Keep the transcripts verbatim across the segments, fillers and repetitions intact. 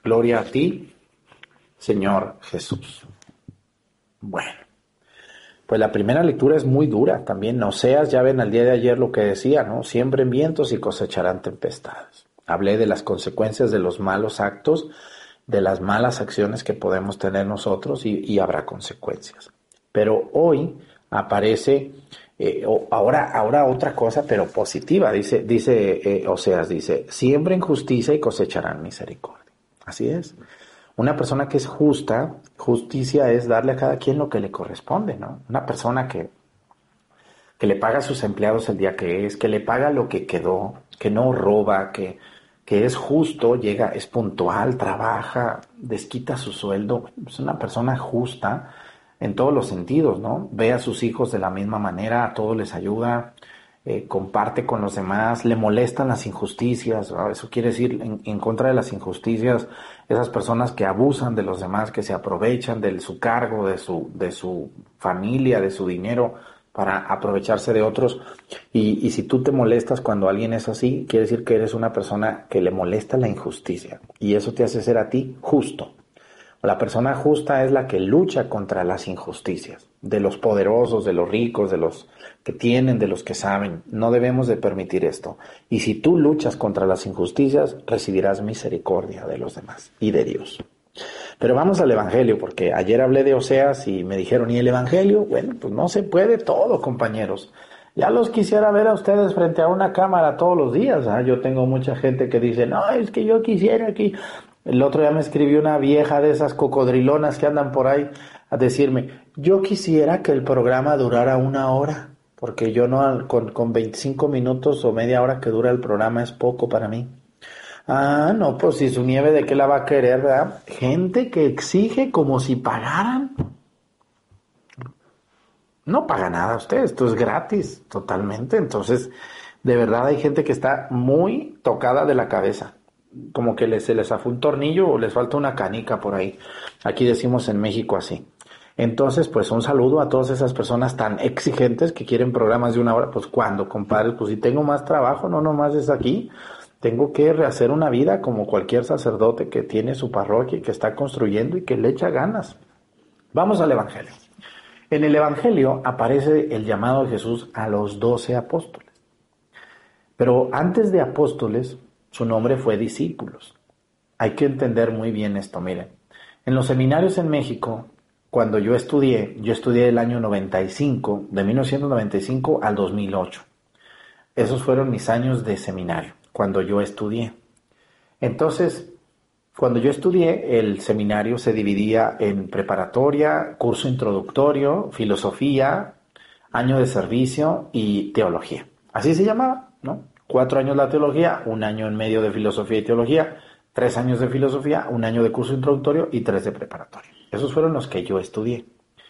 Gloria a ti, Señor Jesús. Bueno, pues la primera lectura es muy dura también. Oseas, ya ven al día de ayer lo que decía, ¿no? Siembren vientos y cosecharán tempestades. Hablé de las consecuencias de los malos actos, de las malas acciones que podemos tener nosotros y, y habrá consecuencias. Pero hoy aparece eh, ahora, ahora otra cosa, pero positiva. Dice, dice eh, Oseas, dice, siembren justicia y cosecharán misericordia. Así es. Una persona que es justa, justicia es darle a cada quien lo que le corresponde, ¿no? Una persona que, que le paga a sus empleados el día que es, que le paga lo que quedó, que no roba, que, que es justo, llega, es puntual, trabaja, desquita su sueldo. Es una persona justa en todos los sentidos, ¿no? Ve a sus hijos de la misma manera, a todos les ayuda, eh, comparte con los demás, le molestan las injusticias, ¿no? Eso quiere decir en, en contra de las injusticias, esas personas que abusan de los demás, que se aprovechan de su cargo, de su, de su familia, de su dinero, para aprovecharse de otros. Y, y si tú te molestas cuando alguien es así, quiere decir que eres una persona que le molesta la injusticia. Y eso te hace ser a ti justo. La persona justa es la que lucha contra las injusticias, de los poderosos, de los ricos, de los que tienen, de los que saben. No debemos de permitir esto. Y si tú luchas contra las injusticias, recibirás misericordia de los demás y de Dios. Pero vamos al Evangelio, porque ayer hablé de Oseas y me dijeron, ¿y el Evangelio? Bueno, pues no se puede todo, compañeros. Ya los quisiera ver a ustedes frente a una cámara todos los días. ¿eh? Yo tengo mucha gente que dice, no, es que yo quisiera que... El otro día me escribió una vieja de esas cocodrilonas que andan por ahí a decirme, yo quisiera que el programa durara una hora, porque yo no, con, con veinticinco minutos o media hora que dura el programa es poco para mí. Ah, no, pues si su nieve, ¿de qué la va a querer, verdad? Gente que exige como si pagaran. No paga nada usted, esto es gratis, totalmente. Entonces, de verdad hay gente que está muy tocada de la cabeza. Como que les, se les afó un tornillo o les falta una canica por ahí. Aquí decimos en México así. Entonces, pues un saludo a todas esas personas tan exigentes que quieren programas de una hora. Pues cuando, compadre, pues si tengo más trabajo, no nomás es aquí. Tengo que rehacer una vida como cualquier sacerdote que tiene su parroquia y que está construyendo y que le echa ganas. Vamos al Evangelio. En el Evangelio aparece el llamado de Jesús a los doce apóstoles. Pero antes de apóstoles, su nombre fue discípulos. Hay que entender muy bien esto, miren. En los seminarios en México, cuando yo estudié, yo estudié el año noventa y cinco, de mil novecientos noventa y cinco al dos mil ocho. Esos fueron mis años de seminario, cuando yo estudié. Entonces, cuando yo estudié, el seminario se dividía en preparatoria, curso introductorio, filosofía, año de servicio y teología. Así se llamaba, ¿no? Cuatro años la teología, un año en medio de filosofía y teología, tres años de filosofía, un año de curso introductorio y tres de preparatoria. Esos fueron los que yo estudié.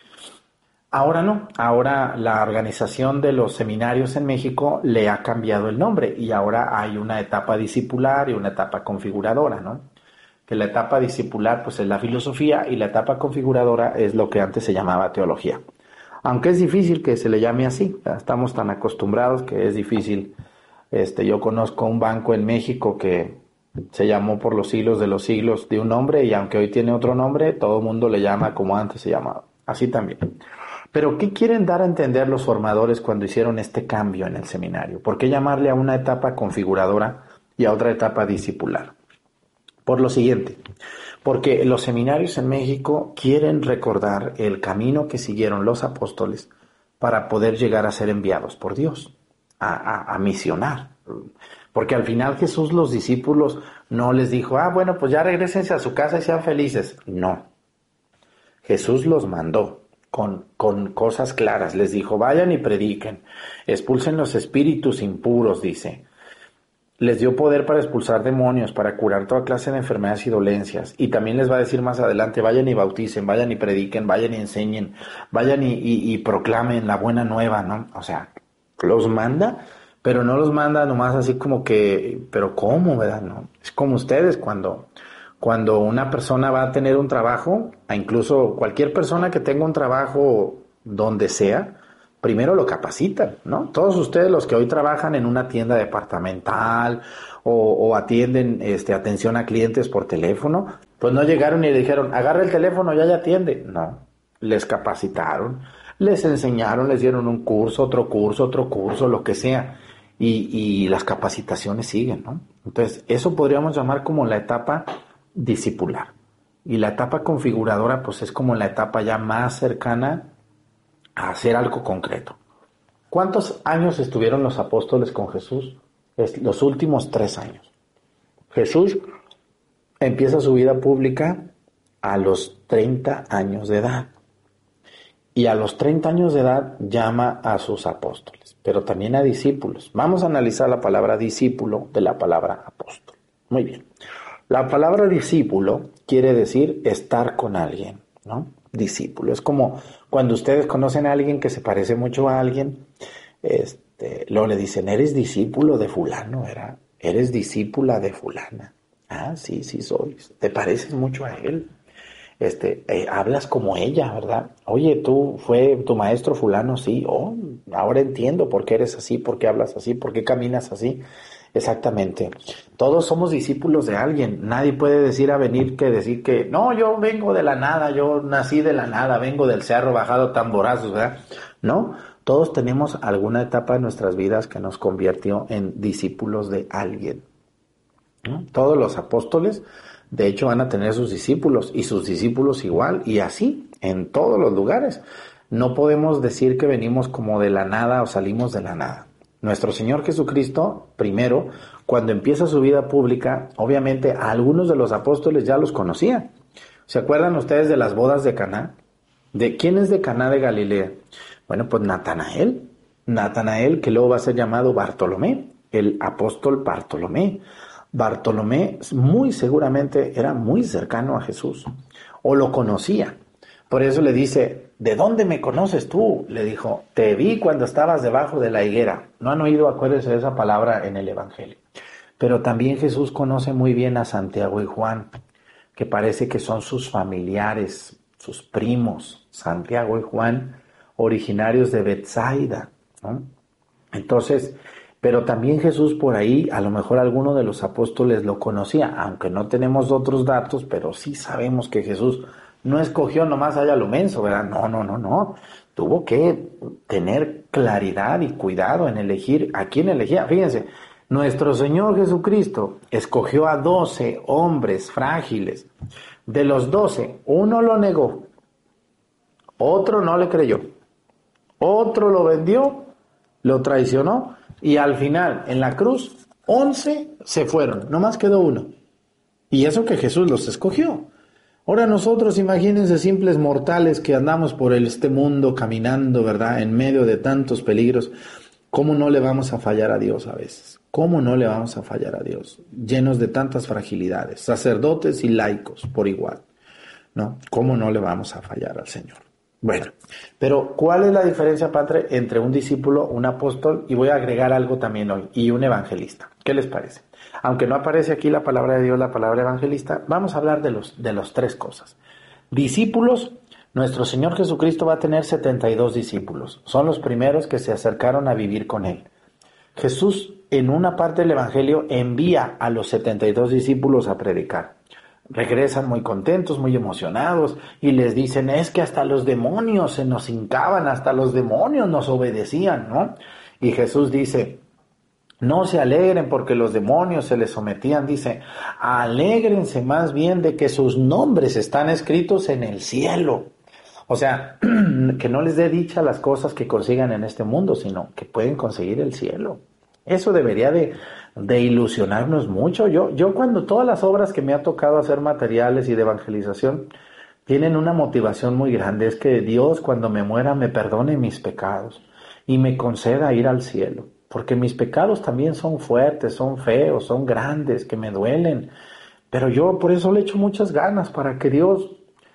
Ahora no, ahora la organización de los seminarios en México le ha cambiado el nombre y ahora hay una etapa discipular y una etapa configuradora, ¿no? Que la etapa discipular pues es la filosofía y la etapa configuradora es lo que antes se llamaba teología. Aunque es difícil que se le llame así, estamos tan acostumbrados que es difícil. Este, yo conozco un banco en México que se llamó por los siglos de los siglos de un nombre y aunque hoy tiene otro nombre, todo el mundo le llama como antes se llamaba. Así también. Pero ¿qué quieren dar a entender los formadores cuando hicieron este cambio en el seminario? ¿Por qué llamarle a una etapa configuradora y a otra etapa discipular? Por lo siguiente, porque los seminarios en México quieren recordar el camino que siguieron los apóstoles para poder llegar a ser enviados por Dios, a, a, a misionar. Porque al final Jesús, los discípulos, no les dijo, ah, bueno, pues ya regrésense a su casa y sean felices. No. Jesús los mandó con, con cosas claras. Les dijo, vayan y prediquen, expulsen los espíritus impuros, dice. Les dio poder para expulsar demonios, para curar toda clase de enfermedades y dolencias. Y también les va a decir más adelante, vayan y bauticen, vayan y prediquen, vayan y enseñen, vayan y, y, y proclamen la buena nueva, ¿no? O sea, los manda, pero no los manda nomás así como que, pero ¿cómo, verdad? No, es como ustedes cuando, cuando una persona va a tener un trabajo, a incluso cualquier persona que tenga un trabajo donde sea, primero lo capacitan, ¿no? Todos ustedes los que hoy trabajan en una tienda departamental o, o atienden este, atención a clientes por teléfono, pues no llegaron y le dijeron, agarra el teléfono, ya ya atiende. No, les capacitaron, les enseñaron, les dieron un curso, otro curso, otro curso, lo que sea. Y, y las capacitaciones siguen, ¿no? Entonces, eso podríamos llamar como la etapa discipular. Y la etapa configuradora, pues es como la etapa ya más cercana a hacer algo concreto. ¿Cuántos años estuvieron los apóstoles con Jesús? Es los últimos tres años. Jesús empieza su vida pública a los treinta años de edad. Y a los treinta años de edad llama a sus apóstoles, pero también a discípulos. Vamos a analizar la palabra discípulo de la palabra apóstol. Muy bien. La palabra discípulo quiere decir estar con alguien, ¿no? Discípulo. Es como cuando ustedes conocen a alguien que se parece mucho a alguien, este, luego le dicen, eres discípulo de fulano, ¿verdad? Eres discípula de fulana. Ah, sí, sí soy. Te pareces mucho a él. Este, eh, hablas como ella, ¿verdad? Oye, tú fue tu maestro fulano, sí. Oh, ahora entiendo por qué eres así, por qué hablas así, por qué caminas así. Exactamente. Todos somos discípulos de alguien. Nadie puede decir a venir que decir que no, yo vengo de la nada, yo nací de la nada, vengo del cerro bajado tamborazos, ¿verdad? No, todos tenemos alguna etapa de nuestras vidas que nos convirtió en discípulos de alguien, ¿no? Todos los apóstoles, de hecho, van a tener sus discípulos y sus discípulos igual, y así en todos los lugares. No podemos decir que venimos como de la nada o salimos de la nada. Nuestro Señor Jesucristo, primero, cuando empieza su vida pública, obviamente a algunos de los apóstoles ya los conocía. ¿Se acuerdan ustedes de las bodas de Caná? ¿De quién es de Caná de Galilea? Bueno, pues Natanael. Natanael, que luego va a ser llamado Bartolomé, el apóstol Bartolomé. Bartolomé muy seguramente era muy cercano a Jesús o lo conocía. Por eso le dice, ¿de dónde me conoces tú? Le dijo, te vi cuando estabas debajo de la higuera. No han oído, acuérdense de esa palabra en el Evangelio. Pero también Jesús conoce muy bien a Santiago y Juan, que parece que son sus familiares, sus primos, Santiago y Juan, originarios de Betsaida, ¿no? Entonces, pero también Jesús por ahí, a lo mejor alguno de los apóstoles lo conocía, aunque no tenemos otros datos, pero sí sabemos que Jesús no escogió nomás allá lo menso, ¿verdad? No, no, no, no. Tuvo que tener claridad y cuidado en elegir a quién elegía. Fíjense, nuestro Señor Jesucristo escogió a doce hombres frágiles. De los doce, uno lo negó, otro no le creyó, otro lo vendió, lo traicionó, y al final, en la cruz, once se fueron, nomás quedó uno. Y eso que Jesús los escogió. Ahora nosotros, imagínense, simples mortales que andamos por este mundo caminando, ¿verdad? En medio de tantos peligros, ¿cómo no le vamos a fallar a Dios a veces? ¿Cómo no le vamos a fallar a Dios? Llenos de tantas fragilidades, sacerdotes y laicos por igual, ¿no? ¿Cómo no le vamos a fallar al Señor? Bueno, pero ¿cuál es la diferencia, Padre, entre un discípulo, un apóstol, y voy a agregar algo también hoy, y un evangelista? ¿Qué les parece? Aunque no aparece aquí la palabra de Dios, la palabra evangelista, vamos a hablar de los de las tres cosas. Discípulos, nuestro Señor Jesucristo va a tener setenta y dos discípulos. Son los primeros que se acercaron a vivir con Él. Jesús, en una parte del Evangelio, envía a los setenta y dos discípulos a predicar. Regresan muy contentos, muy emocionados, y les dicen, es que hasta los demonios se nos hincaban, hasta los demonios nos obedecían, ¿no? Y Jesús dice, no se alegren porque los demonios se les sometían, dice, alégrense más bien de que sus nombres están escritos en el cielo. O sea, que no les dé dicha las cosas que consigan en este mundo, sino que pueden conseguir el cielo. Eso debería de, de ilusionarnos mucho. Yo, yo cuando todas las obras que me ha tocado hacer materiales y de evangelización tienen una motivación muy grande, es que Dios cuando me muera me perdone mis pecados y me conceda ir al cielo. Porque mis pecados también son fuertes, son feos, son grandes, que me duelen. Pero yo por eso le echo muchas ganas para que Dios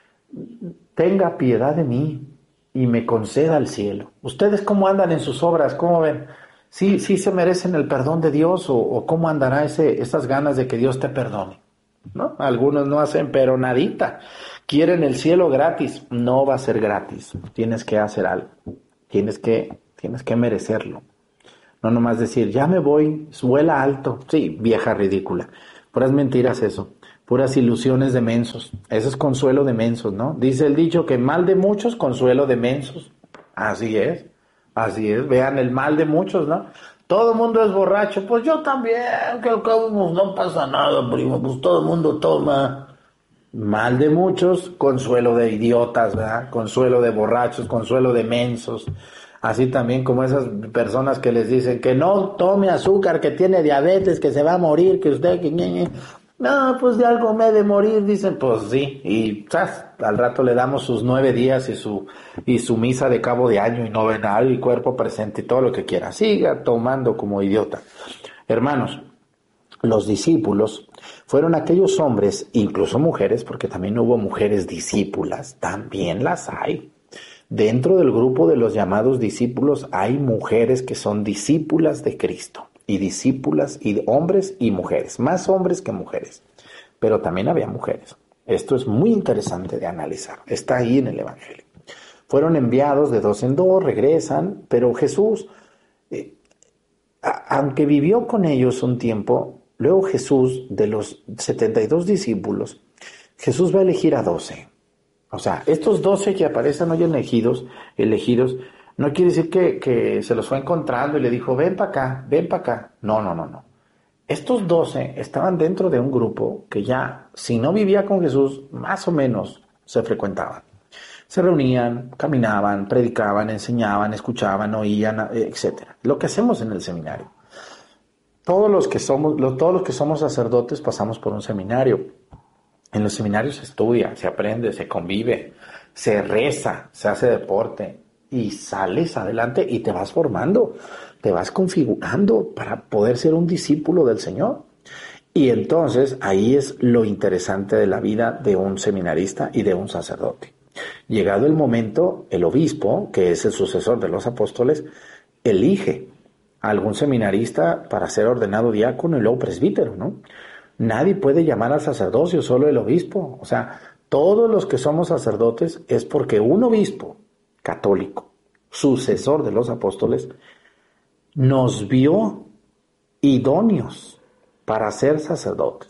tenga piedad de mí y me conceda el cielo. ¿Ustedes cómo andan en sus obras? ¿Cómo ven? ¿Sí, sí se merecen el perdón de Dios o, o cómo andará ese, esas ganas de que Dios te perdone? ¿No? Algunos no hacen pero nadita. Quieren el cielo gratis. No va a ser gratis. Tienes que hacer algo. Tienes que, tienes que merecerlo. No nomás decir, ya me voy, vuela alto. Sí, vieja ridícula. Puras mentiras eso. Puras ilusiones de mensos. Eso es consuelo de mensos, ¿no? Dice el dicho que mal de muchos, consuelo de mensos. Así es. Así es. Vean el mal de muchos, ¿no? Todo el mundo es borracho. Pues yo también. Que al cabo pues, no pasa nada, primo. Pues todo el mundo toma. Mal de muchos, consuelo de idiotas, ¿verdad? Consuelo de borrachos, consuelo de mensos. Así también como esas personas que les dicen que no tome azúcar, que tiene diabetes, que se va a morir, que usted... que ñe, ñe. No, pues de algo me he de morir, dicen, pues sí. Y ¡zas! Al rato le damos sus nueve días y su, y su misa de cabo de año y novenario y cuerpo presente y todo lo que quiera. Siga tomando como idiota. Hermanos, los discípulos fueron aquellos hombres, incluso mujeres, porque también hubo mujeres discípulas, también las hay. Dentro del grupo de los llamados discípulos hay mujeres que son discípulas de Cristo, y discípulas, y hombres y mujeres, más hombres que mujeres, pero también había mujeres. Esto es muy interesante de analizar, está ahí en el Evangelio. Fueron enviados de dos en dos, regresan, pero Jesús, eh, a, aunque vivió con ellos un tiempo, luego Jesús, de los setenta y dos discípulos, Jesús va a elegir a doce. O sea, estos doce que aparecen hoy elegidos, elegidos, no quiere decir que, que se los fue encontrando y le dijo, ven para acá, ven para acá. No, no, no, no. Estos doce estaban dentro de un grupo que ya, si no vivía con Jesús, más o menos se frecuentaban. Se reunían, caminaban, predicaban, enseñaban, escuchaban, oían, etcétera. Lo que hacemos en el seminario. Todos los que somos, todos los que somos sacerdotes pasamos por un seminario. En los seminarios se estudia, se aprende, se convive, se reza, se hace deporte y sales adelante y te vas formando, te vas configurando para poder ser un discípulo del Señor. Y entonces ahí es lo interesante de la vida de un seminarista y de un sacerdote. Llegado el momento, el obispo, que es el sucesor de los apóstoles, elige a algún seminarista para ser ordenado diácono y luego presbítero, ¿no? Nadie puede llamar al sacerdocio, solo el obispo. O sea, todos los que somos sacerdotes es porque un obispo católico, sucesor de los apóstoles, nos vio idóneos para ser sacerdotes.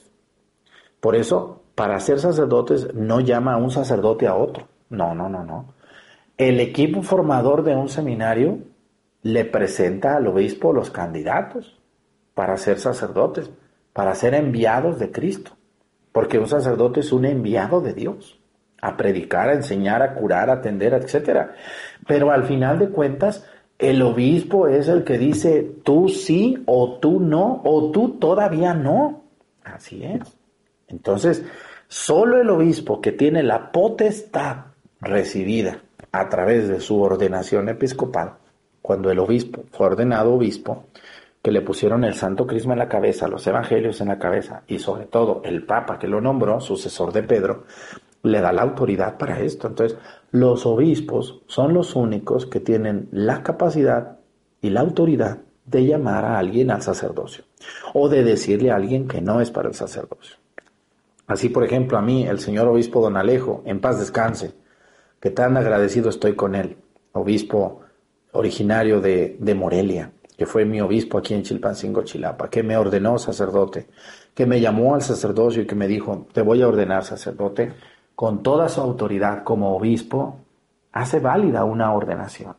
Por eso, para ser sacerdotes no llama a un sacerdote a otro. No, no, no, no. El equipo formador de un seminario le presenta al obispo los candidatos para ser sacerdotes, para ser enviados de Cristo, porque un sacerdote es un enviado de Dios, a predicar, a enseñar, a curar, a atender, etcétera. Pero al final de cuentas, el obispo es el que dice, tú sí, o tú no, o tú todavía no. Así es. Entonces, solo el obispo que tiene la potestad recibida a través de su ordenación episcopal, cuando el obispo fue ordenado obispo, que le pusieron el santo crisma en la cabeza, los evangelios en la cabeza, y sobre todo el papa que lo nombró, sucesor de Pedro, le da la autoridad para esto. Entonces, los obispos son los únicos que tienen la capacidad y la autoridad de llamar a alguien al sacerdocio, o de decirle a alguien que no es para el sacerdocio. Así, por ejemplo, a mí, el señor obispo don Alejo, en paz descanse, que tan agradecido estoy con él, obispo originario de, de Morelia, que fue mi obispo aquí en Chilpancingo, Chilapa, que me ordenó sacerdote, que me llamó al sacerdocio y que me dijo, te voy a ordenar sacerdote, con toda su autoridad como obispo, hace válida una ordenación.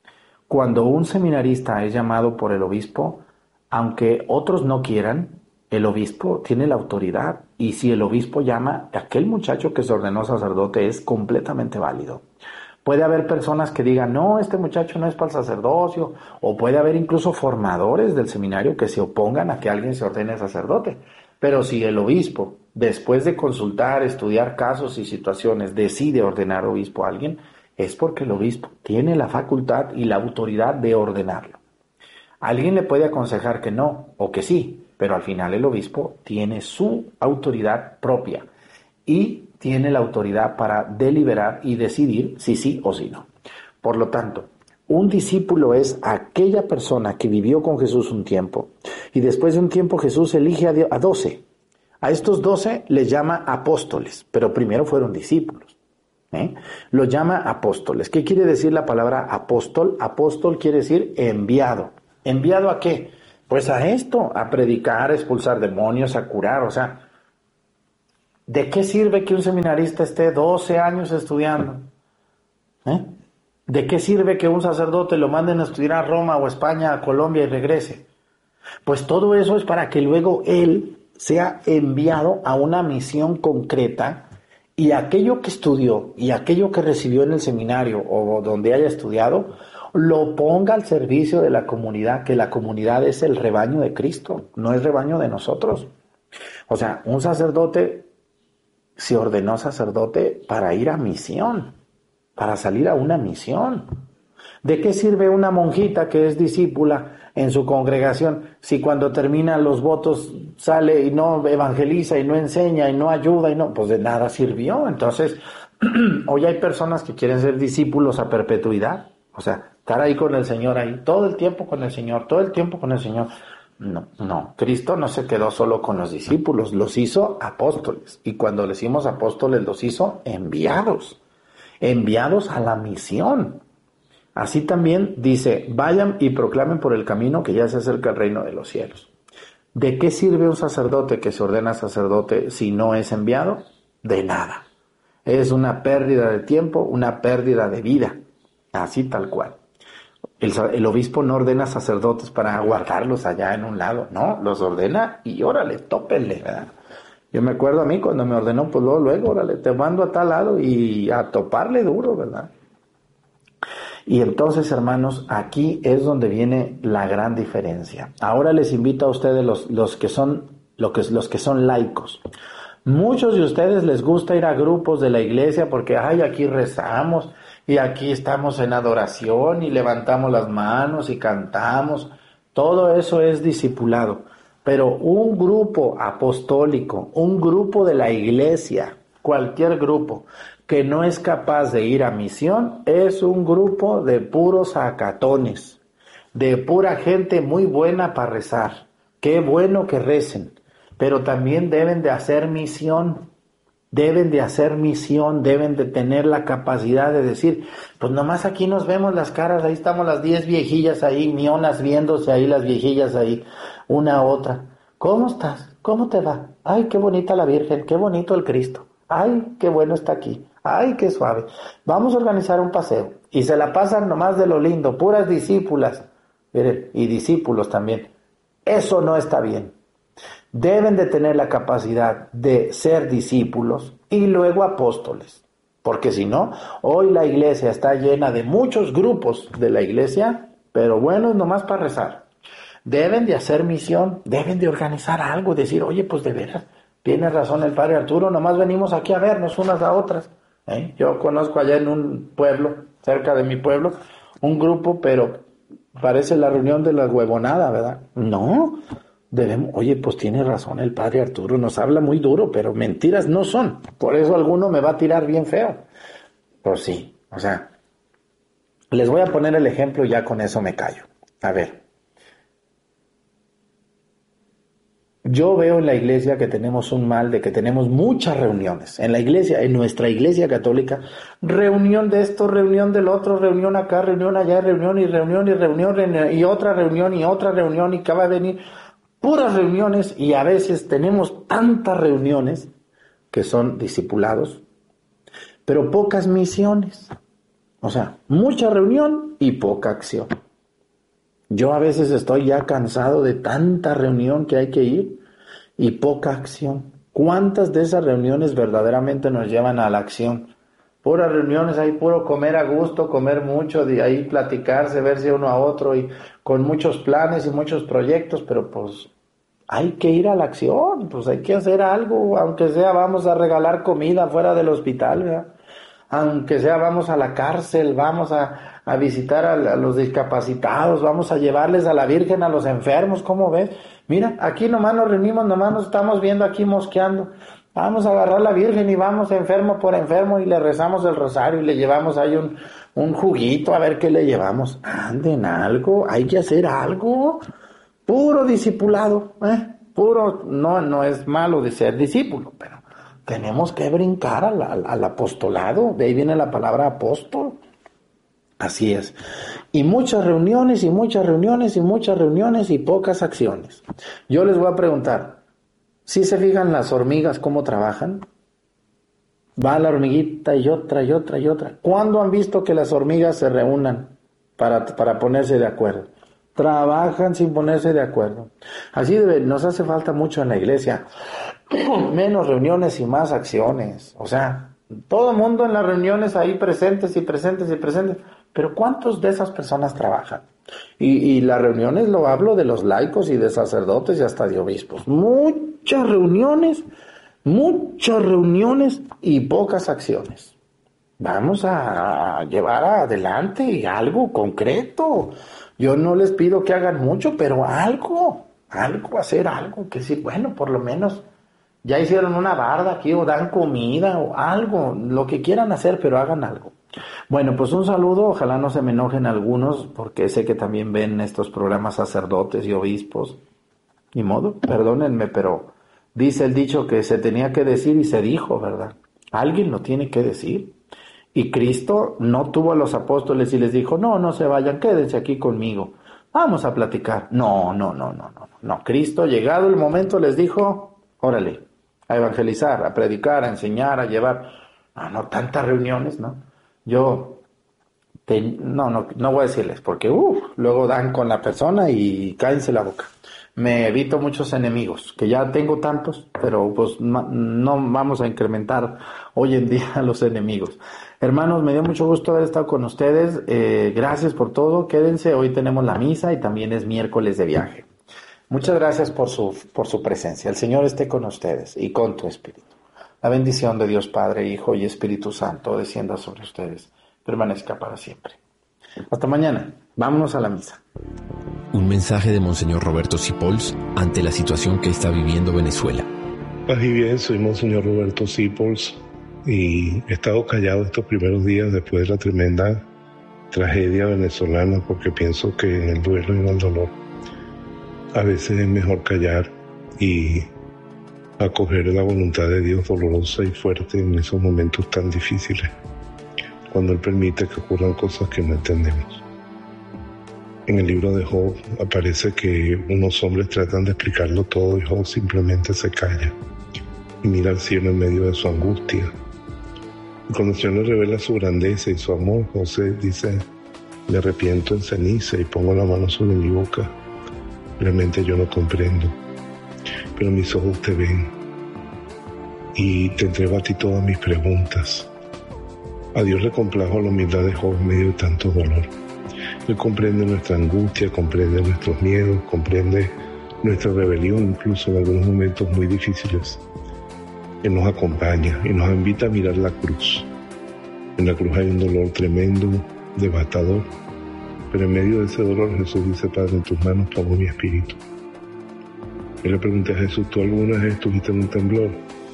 Cuando un seminarista es llamado por el obispo, aunque otros no quieran, el obispo tiene la autoridad, y si el obispo llama, aquel muchacho que se ordenó sacerdote es completamente válido. Puede haber personas que digan, no, este muchacho no es para el sacerdocio, o puede haber incluso formadores del seminario que se opongan a que alguien se ordene sacerdote. Pero si el obispo, después de consultar, estudiar casos y situaciones, decide ordenar obispo a alguien, es porque el obispo tiene la facultad y la autoridad de ordenarlo. Alguien le puede aconsejar que no, o que sí, pero al final el obispo tiene su autoridad propia y tiene la autoridad para deliberar y decidir si sí o si no. Por lo tanto, un discípulo es aquella persona que vivió con Jesús un tiempo y después de un tiempo Jesús elige a doce. A estos doce les llama apóstoles, pero primero fueron discípulos. ¿eh? Los llama apóstoles. ¿Qué quiere decir la palabra apóstol? Apóstol quiere decir enviado. ¿Enviado a qué? Pues a esto, a predicar, a expulsar demonios, a curar. O sea, ¿de qué sirve que un seminarista esté doce años estudiando? ¿Eh? ¿De qué sirve que un sacerdote lo manden a estudiar a Roma o a España, a Colombia y regrese? Pues todo eso es para que luego él sea enviado a una misión concreta y aquello que estudió y aquello que recibió en el seminario o donde haya estudiado, lo ponga al servicio de la comunidad, que la comunidad es el rebaño de Cristo, no es rebaño de nosotros. O sea, un sacerdote se ordenó sacerdote para ir a misión, para salir a una misión. ¿De qué sirve una monjita que es discípula en su congregación si cuando termina los votos sale y no evangeliza y no enseña y no ayuda y no? Pues de nada sirvió. Entonces, hoy hay personas que quieren ser discípulos a perpetuidad. O sea, estar ahí con el Señor, ahí todo el tiempo con el Señor, todo el tiempo con el Señor. No, no, Cristo no se quedó solo con los discípulos, los hizo apóstoles. Y cuando le hicimos apóstoles, los hizo enviados, enviados a la misión. Así también dice, vayan y proclamen por el camino que ya se acerca el reino de los cielos. ¿De qué sirve un sacerdote que se ordena sacerdote si no es enviado? De nada. Es una pérdida de tiempo, una pérdida de vida. Así tal cual. El, el obispo no ordena sacerdotes para guardarlos allá en un lado, no, los ordena y órale, tópenle, ¿verdad? Yo me acuerdo a mí cuando me ordenó, pues luego, luego, órale, te mando a tal lado y a toparle duro, ¿verdad? Y entonces, hermanos, aquí es donde viene la gran diferencia. Ahora les invito a ustedes, los, los que son, lo que, los que son laicos. Muchos de ustedes les gusta ir a grupos de la iglesia porque, ay, aquí rezamos y aquí estamos en adoración y levantamos las manos y cantamos. Todo eso es discipulado. Pero un grupo apostólico, un grupo de la iglesia, cualquier grupo que no es capaz de ir a misión, es un grupo de puros acatones, de pura gente muy buena para rezar. Qué bueno que recen, pero también deben de hacer misión, deben de hacer misión, deben de tener la capacidad de decir, pues nomás aquí nos vemos las caras, ahí estamos las diez viejillas ahí, mionas viéndose ahí, las viejillas ahí, una a otra. ¿Cómo estás? ¿Cómo te va? Ay, qué bonita la Virgen, qué bonito el Cristo. Ay, qué bueno está aquí. Ay, qué suave. Vamos a organizar un paseo. Y se la pasan nomás de lo lindo, puras discípulas. Miren, y discípulos también. Eso no está bien. Deben de tener la capacidad de ser discípulos y luego apóstoles. Porque si no, hoy la iglesia está llena de muchos grupos de la iglesia, pero buenos nomás para rezar. Deben de hacer misión, deben de organizar algo, decir, oye, pues de veras, tiene razón el padre Arturo, nomás venimos aquí a vernos unas a otras. ¿Eh? Yo conozco allá en un pueblo, cerca de mi pueblo, un grupo, pero parece la reunión de la huevonada, ¿verdad? No, debemos, oye, pues tiene razón el padre Arturo, nos habla muy duro, pero mentiras no son, por eso alguno me va a tirar bien feo. Pues sí, o sea, les voy a poner el ejemplo y ya con eso me callo. A ver. Yo veo en la iglesia que tenemos un mal de que tenemos muchas reuniones. En la iglesia, en nuestra iglesia católica, reunión de esto, reunión del otro, reunión acá, reunión allá, reunión y reunión y reunión y otra reunión y otra reunión y que va a venir puras reuniones y a veces tenemos tantas reuniones que son discipulados, pero pocas misiones. O sea, mucha reunión y poca acción. Yo a veces estoy ya cansado de tanta reunión que hay que ir y poca acción. ¿Cuántas de esas reuniones verdaderamente nos llevan a la acción? Puras reuniones, hay puro comer a gusto, comer mucho, de ahí platicarse, verse uno a otro y con muchos planes y muchos proyectos, pero pues hay que ir a la acción, pues hay que hacer algo, aunque sea vamos a regalar comida fuera del hospital, ¿verdad? Aunque sea vamos a la cárcel, vamos a, a visitar a, a los discapacitados, vamos a llevarles a la Virgen a los enfermos, ¿cómo ves? Mira, aquí nomás nos reunimos, nomás nos estamos viendo aquí mosqueando, vamos a agarrar a la Virgen y vamos enfermo por enfermo y le rezamos el rosario y le llevamos ahí un, un juguito, a ver qué le llevamos. Anden algo, hay que hacer algo, puro discipulado, ¿eh? Puro, no, no es malo de ser discípulo, pero tenemos que brincar al, al, al apostolado, de ahí viene la palabra apóstol. Así es. Y muchas reuniones y muchas reuniones y muchas reuniones y pocas acciones. Yo les voy a preguntar, ¿sí se fijan las hormigas cómo trabajan? Va la hormiguita y otra y otra y otra. ¿Cuándo han visto que las hormigas se reúnan para, para ponerse de acuerdo? Trabajan sin ponerse de acuerdo. Así debe, nos hace falta mucho en la iglesia. Menos reuniones y más acciones. O sea, todo el mundo en las reuniones ahí presentes y presentes y presentes. Pero ¿cuántos de esas personas trabajan? Y, y las reuniones, lo hablo de los laicos y de sacerdotes y hasta de obispos. Muchas reuniones, muchas reuniones y pocas acciones. Vamos a llevar adelante algo concreto. Yo no les pido que hagan mucho, pero algo, algo, hacer algo, que sí, bueno, por lo menos ya hicieron una barda aquí o dan comida o algo, lo que quieran hacer, pero hagan algo. Bueno, pues un saludo, ojalá no se me enojen algunos, porque sé que también ven estos programas sacerdotes y obispos. Ni modo, perdónenme, pero dice el dicho que se tenía que decir y se dijo, ¿verdad? Alguien lo tiene que decir. Y Cristo no tuvo a los apóstoles y les dijo, no, no se vayan, quédense aquí conmigo, vamos a platicar. No, no, no, no, no, no. Cristo, llegado el momento, les dijo, órale, a evangelizar, a predicar, a enseñar, a llevar. No, no, tantas reuniones, ¿no? Yo, te, no, no, no voy a decirles, porque uh, luego dan con la persona y cállense la boca. Me evito muchos enemigos, que ya tengo tantos, pero pues no, no vamos a incrementar hoy en día los enemigos. Hermanos, me dio mucho gusto haber estado con ustedes, eh, gracias por todo, quédense, hoy tenemos la misa y también es miércoles de viaje. Muchas gracias por su, por su presencia, el Señor esté con ustedes y con tu espíritu. La bendición de Dios Padre, Hijo y Espíritu Santo descienda sobre ustedes, permanezca para siempre. Hasta mañana, vámonos a la misa. Un mensaje de Monseñor Roberto Sipols ante la situación que está viviendo Venezuela. Paz y bien, soy Monseñor Roberto Sipols y he estado callado estos primeros días después de la tremenda tragedia venezolana porque pienso que en el duelo y en el dolor a veces es mejor callar y acoger la voluntad de Dios dolorosa y fuerte en esos momentos tan difíciles, cuando Él permite que ocurran cosas que no entendemos. En el libro de Job aparece que unos hombres tratan de explicarlo todo y Job simplemente se calla y mira al cielo en medio de su angustia. Y cuando el Señor le revela su grandeza y su amor, José dice, me arrepiento en ceniza y pongo la mano sobre mi boca. Realmente yo no comprendo, pero mis ojos te ven y te entrego a ti todas mis preguntas. A Dios le complajo la humildad de Job en medio de tanto dolor. Él comprende nuestra angustia, comprende nuestros miedos, comprende nuestra rebelión, incluso en algunos momentos muy difíciles. Él nos acompaña y nos invita a mirar la cruz. En la cruz hay un dolor tremendo, devastador, pero en medio de ese dolor Jesús dice, Padre, en tus manos pongo mi espíritu. Yo le pregunté a Jesús, ¿tú alguna vez estuviste en un temblor?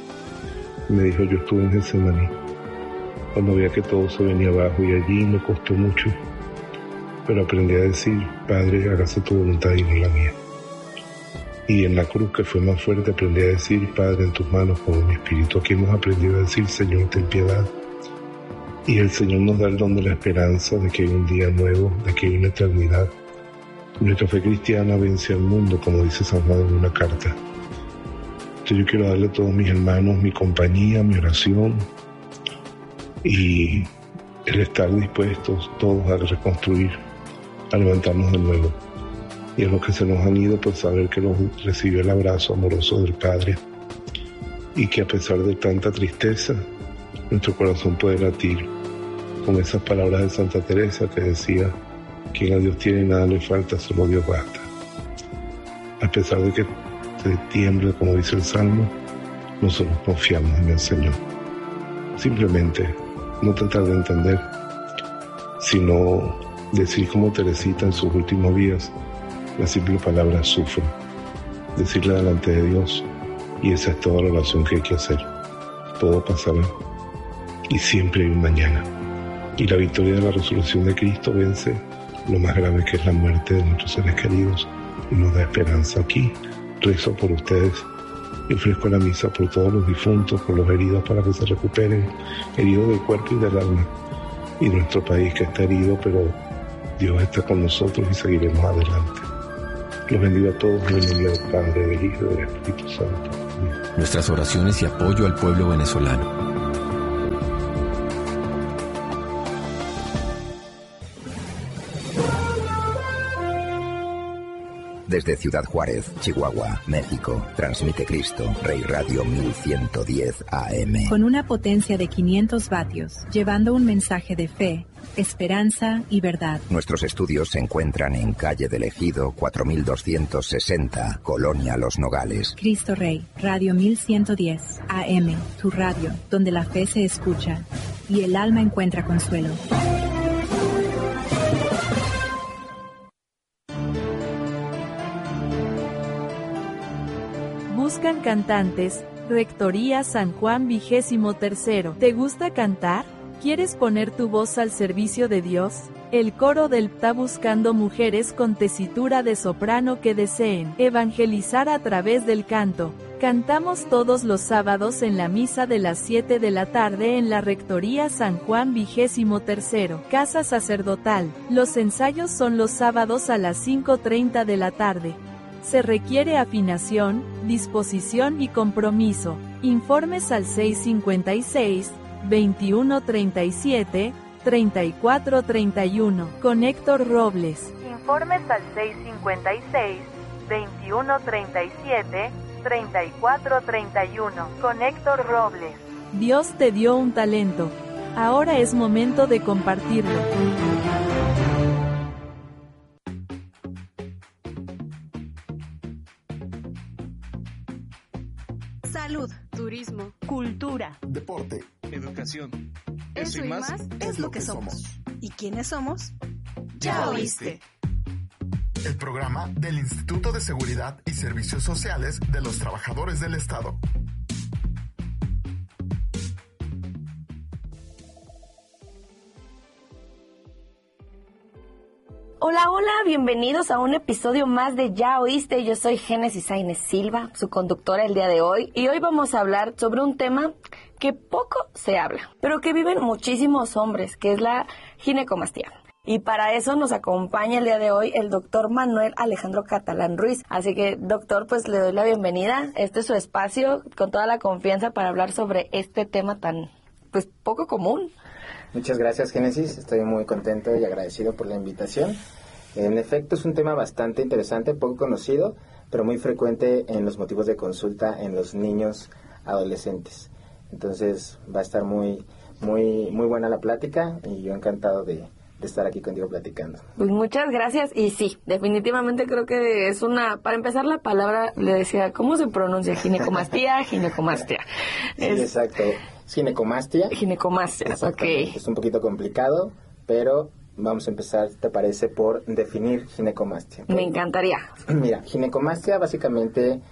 Y me dijo, yo estuve en Getsemaní, cuando veía que todo se venía abajo y allí me costó mucho, pero aprendí a decir, Padre, hágase tu voluntad y no la mía. Y en la cruz, que fue más fuerte, aprendí a decir, Padre, en tus manos pongo mi espíritu. Aquí hemos aprendido a decir, Señor, ten piedad. Y el Señor nos da el don de la esperanza de que hay un día nuevo, de que hay una eternidad. Nuestra fe cristiana vence al mundo, como dice San Juan en una carta. Entonces yo quiero darle a todos mis hermanos mi compañía, mi oración y el estar dispuestos todos a reconstruir, a levantarnos de nuevo. Y a los que se nos han ido, pues saber que los recibió el abrazo amoroso del Padre y que a pesar de tanta tristeza, nuestro corazón puede latir con esas palabras de Santa Teresa que decía, quien a Dios tiene nada le falta, solo Dios basta. A pesar de que se tiemble, como dice el Salmo, nosotros confiamos en el Señor. Simplemente no tratar de entender, sino decir como Teresita en sus últimos días, la simple palabra sufro, decirle delante de Dios, y esa es toda la oración que hay que hacer. Todo pasará y siempre hay un mañana. Y la victoria de la resurrección de Cristo vence lo más grave que es la muerte de nuestros seres queridos y nos da esperanza. Aquí rezo por ustedes Y ofrezco la misa por todos los difuntos, por los heridos para que se recuperen, heridos del cuerpo y del alma. Y nuestro país que está herido, pero Dios está con nosotros y seguiremos adelante. Los bendigo a todos en el nombre del Padre, del Hijo y del Espíritu Santo. Amén. Nuestras oraciones y apoyo al pueblo venezolano. Desde Ciudad Juárez, Chihuahua, México, transmite Cristo, Rey Radio mil ciento diez A M. Con una potencia de quinientos vatios, llevando un mensaje de fe, esperanza y verdad. Nuestros estudios se encuentran en calle del Ejido cuatro mil doscientos sesenta, Colonia Los Nogales. Cristo Rey, Radio mil ciento diez A M, tu radio, donde la fe se escucha y el alma encuentra consuelo. Buscan cantantes, Rectoría San Juan vigésimo tercero. ¿Te gusta cantar? ¿Quieres poner tu voz al servicio de Dios? El coro del P T A buscando mujeres con tesitura de soprano que deseen evangelizar a través del canto. Cantamos todos los sábados en la misa de las siete de la tarde en la Rectoría San Juan vigésimo tercero, Casa Sacerdotal. Los ensayos son los sábados a las cinco treinta de la tarde. Se requiere afinación, disposición y compromiso. Informes al seis cincuenta y seis, veintiuno treinta y siete, treinta y cuatro treinta y uno. Con Héctor Robles. Informes al seis cincuenta y seis, veintiuno treinta y siete, treinta y cuatro treinta y uno. Con Héctor Robles. Dios te dio un talento. Ahora es momento de compartirlo. Salud, turismo, cultura, deporte, educación. Eso, Eso y más, más es lo que somos. somos. ¿Y quiénes somos? Ya oíste. El programa del Instituto de Seguridad y Servicios Sociales de los Trabajadores del Estado. Hola, hola, bienvenidos a un episodio más de Ya Oíste. Yo soy Génesis Sáenz Silva, su conductora el día de hoy. Y hoy vamos a hablar sobre un tema que poco se habla, pero que viven muchísimos hombres, que es la ginecomastia. Y para eso nos acompaña el día de hoy el doctor Manuel Alejandro Catalán Ruiz. Así que, doctor, pues le doy la bienvenida. Este es su espacio, con toda la confianza para hablar sobre este tema tan, pues, poco común. Muchas gracias, Génesis. Estoy muy contento y agradecido por la invitación. En efecto, es un tema bastante interesante, poco conocido, pero muy frecuente en los motivos de consulta en los niños adolescentes. Entonces, va a estar muy, muy, muy buena la plática y yo encantado de, de estar aquí contigo platicando. Pues muchas gracias. Y sí, definitivamente creo que es una... Para empezar, la palabra, le decía, ¿cómo se pronuncia? Ginecomastia, ginecomastia. Sí, es... exacto. Ginecomastia. Ginecomastia, ok. Es un poquito complicado, pero vamos a empezar, ¿te parece?, por definir ginecomastia. Me encantaría. Mira, ginecomastia básicamente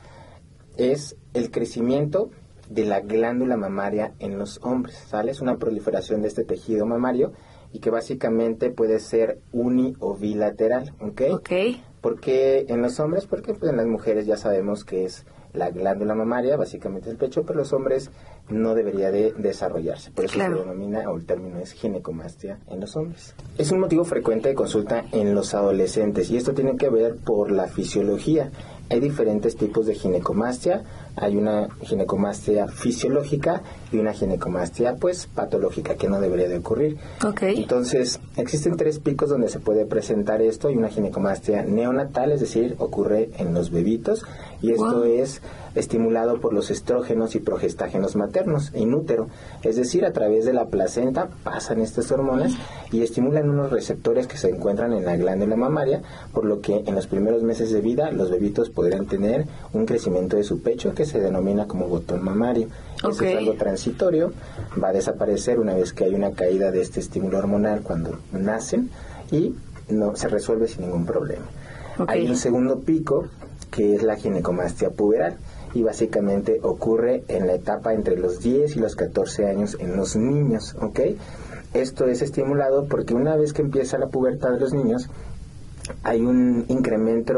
es el crecimiento de la glándula mamaria en los hombres, ¿sale? Es una proliferación de este tejido mamario y que básicamente puede ser uni o bilateral, ¿ok? Ok. ¿Por qué en los hombres? Porque pues, en las mujeres ya sabemos que es la glándula mamaria, básicamente el pecho, pero los hombres no debería de desarrollarse. Por eso claro. se denomina, o el término es ginecomastia en los hombres. Es un motivo frecuente de consulta en los adolescentes y esto tiene que ver por la fisiología. Hay diferentes tipos de ginecomastia. Hay una ginecomastia fisiológica y una ginecomastia, pues, patológica, que no debería de ocurrir. Okay. Entonces, existen tres picos donde se puede presentar esto. Hay una ginecomastia neonatal, es decir, ocurre en los bebitos, y esto wow. es estimulado por los estrógenos y progestágenos maternos en útero. Es decir, a través de la placenta pasan estas hormonas y estimulan unos receptores que se encuentran en la glándula mamaria, por lo que en los primeros meses de vida los bebitos podrían tener un crecimiento de su pecho que se denomina como botón mamario. Okay. Eso es algo transitorio, va a desaparecer una vez que hay una caída de este estímulo hormonal cuando nacen y no se resuelve sin ningún problema. Okay. Hay un segundo pico que es la ginecomastia puberal y básicamente ocurre en la etapa entre los diez y los catorce años en los niños, ¿ok? Esto es estimulado porque una vez que empieza la pubertad de los niños hay un incremento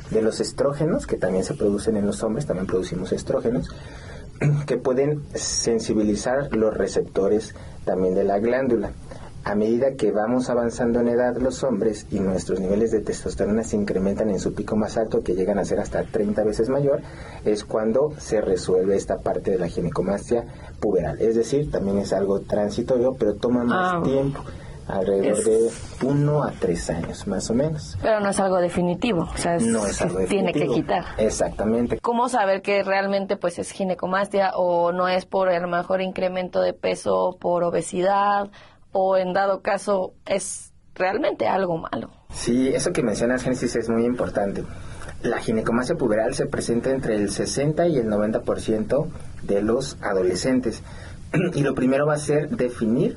de los estrógenos, que también se producen en los hombres, también producimos estrógenos, que pueden sensibilizar los receptores también de la glándula. A medida que vamos avanzando en edad los hombres y nuestros niveles de testosterona se incrementan en su pico más alto, que llegan a ser hasta treinta veces mayor, es cuando se resuelve esta parte de la ginecomastia puberal. Es decir, también es algo transitorio, pero toma más ah, tiempo, alrededor es... de uno a tres años más o menos. Pero no es algo definitivo, o sea, es, no es algo definitivo. Tiene que quitar. Exactamente. ¿Cómo saber que realmente pues es ginecomastia o no es por el mejor incremento de peso, por obesidad, o en dado caso es realmente algo malo? Sí, eso que mencionas, Génesis, es muy importante. La ginecomastia puberal se presenta entre el sesenta y el noventa por ciento de los adolescentes. Y lo primero va a ser definir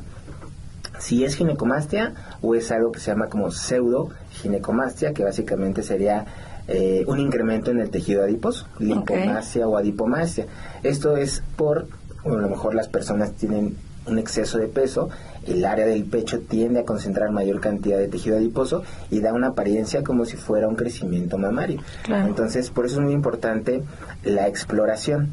si es ginecomastia o es algo que se llama como pseudo ginecomastia, que básicamente sería eh, un incremento en el tejido adiposo, lipomastia okay. o adipomastia. Esto es por, bueno, a lo mejor las personas tienen un exceso de peso, el área del pecho tiende a concentrar mayor cantidad de tejido adiposo y da una apariencia como si fuera un crecimiento mamario. Claro. Entonces, por eso es muy importante la exploración.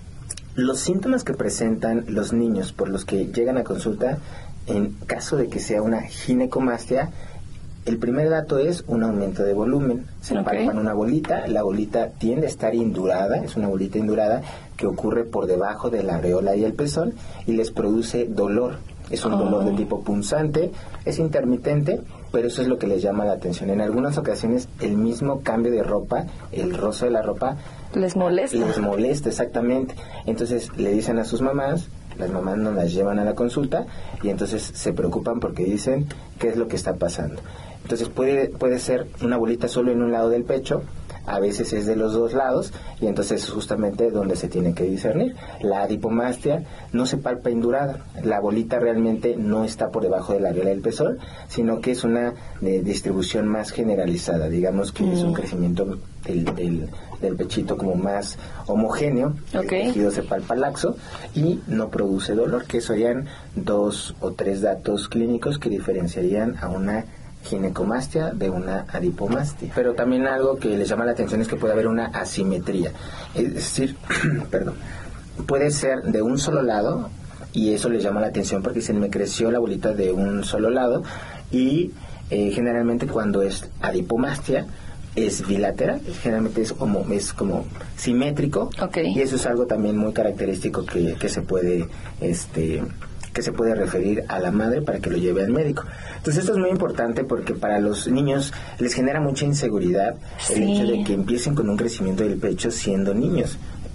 Los síntomas que presentan los niños por los que llegan a consulta, en caso de que sea una ginecomastia, el primer dato es un aumento de volumen. Se okay. palpan una bolita, la bolita tiende a estar indurada, es una bolita indurada que ocurre por debajo de la areola y el pezón y les produce dolor. Es un oh. dolor de tipo punzante, es intermitente, pero eso es lo que les llama la atención. En algunas ocasiones el mismo cambio de ropa, el roce de la ropa, les molesta. Les molesta, exactamente. Entonces le dicen a sus mamás, las mamás no las llevan a la consulta y entonces se preocupan porque dicen qué es lo que está pasando. Entonces puede, puede ser una bolita solo en un lado del pecho, a veces es de los dos lados y entonces es justamente donde se tiene que discernir. La adipomastia no se palpa indurada, la bolita realmente no está por debajo de la areola del pezón, sino que es una de distribución más generalizada, digamos que mm. es un crecimiento del, del, del pechito como más homogéneo, okay. el tejido se palpa laxo y no produce dolor, que serían dos o tres datos clínicos que diferenciarían a una ginecomastia de una adipomastia. Pero también algo que les llama la atención es que puede haber una asimetría, es decir, perdón, puede ser de un solo lado y eso les llama la atención porque se me creció la bolita de un solo lado y eh, generalmente cuando es adipomastia es bilateral, generalmente es como es como simétrico okay. y eso es algo también muy característico que, que se puede este que se puede referir a la madre para que lo lleve al médico. Entonces esto es muy importante porque para los niños les genera mucha inseguridad sí. el hecho de que empiecen con un crecimiento del pecho siendo niños.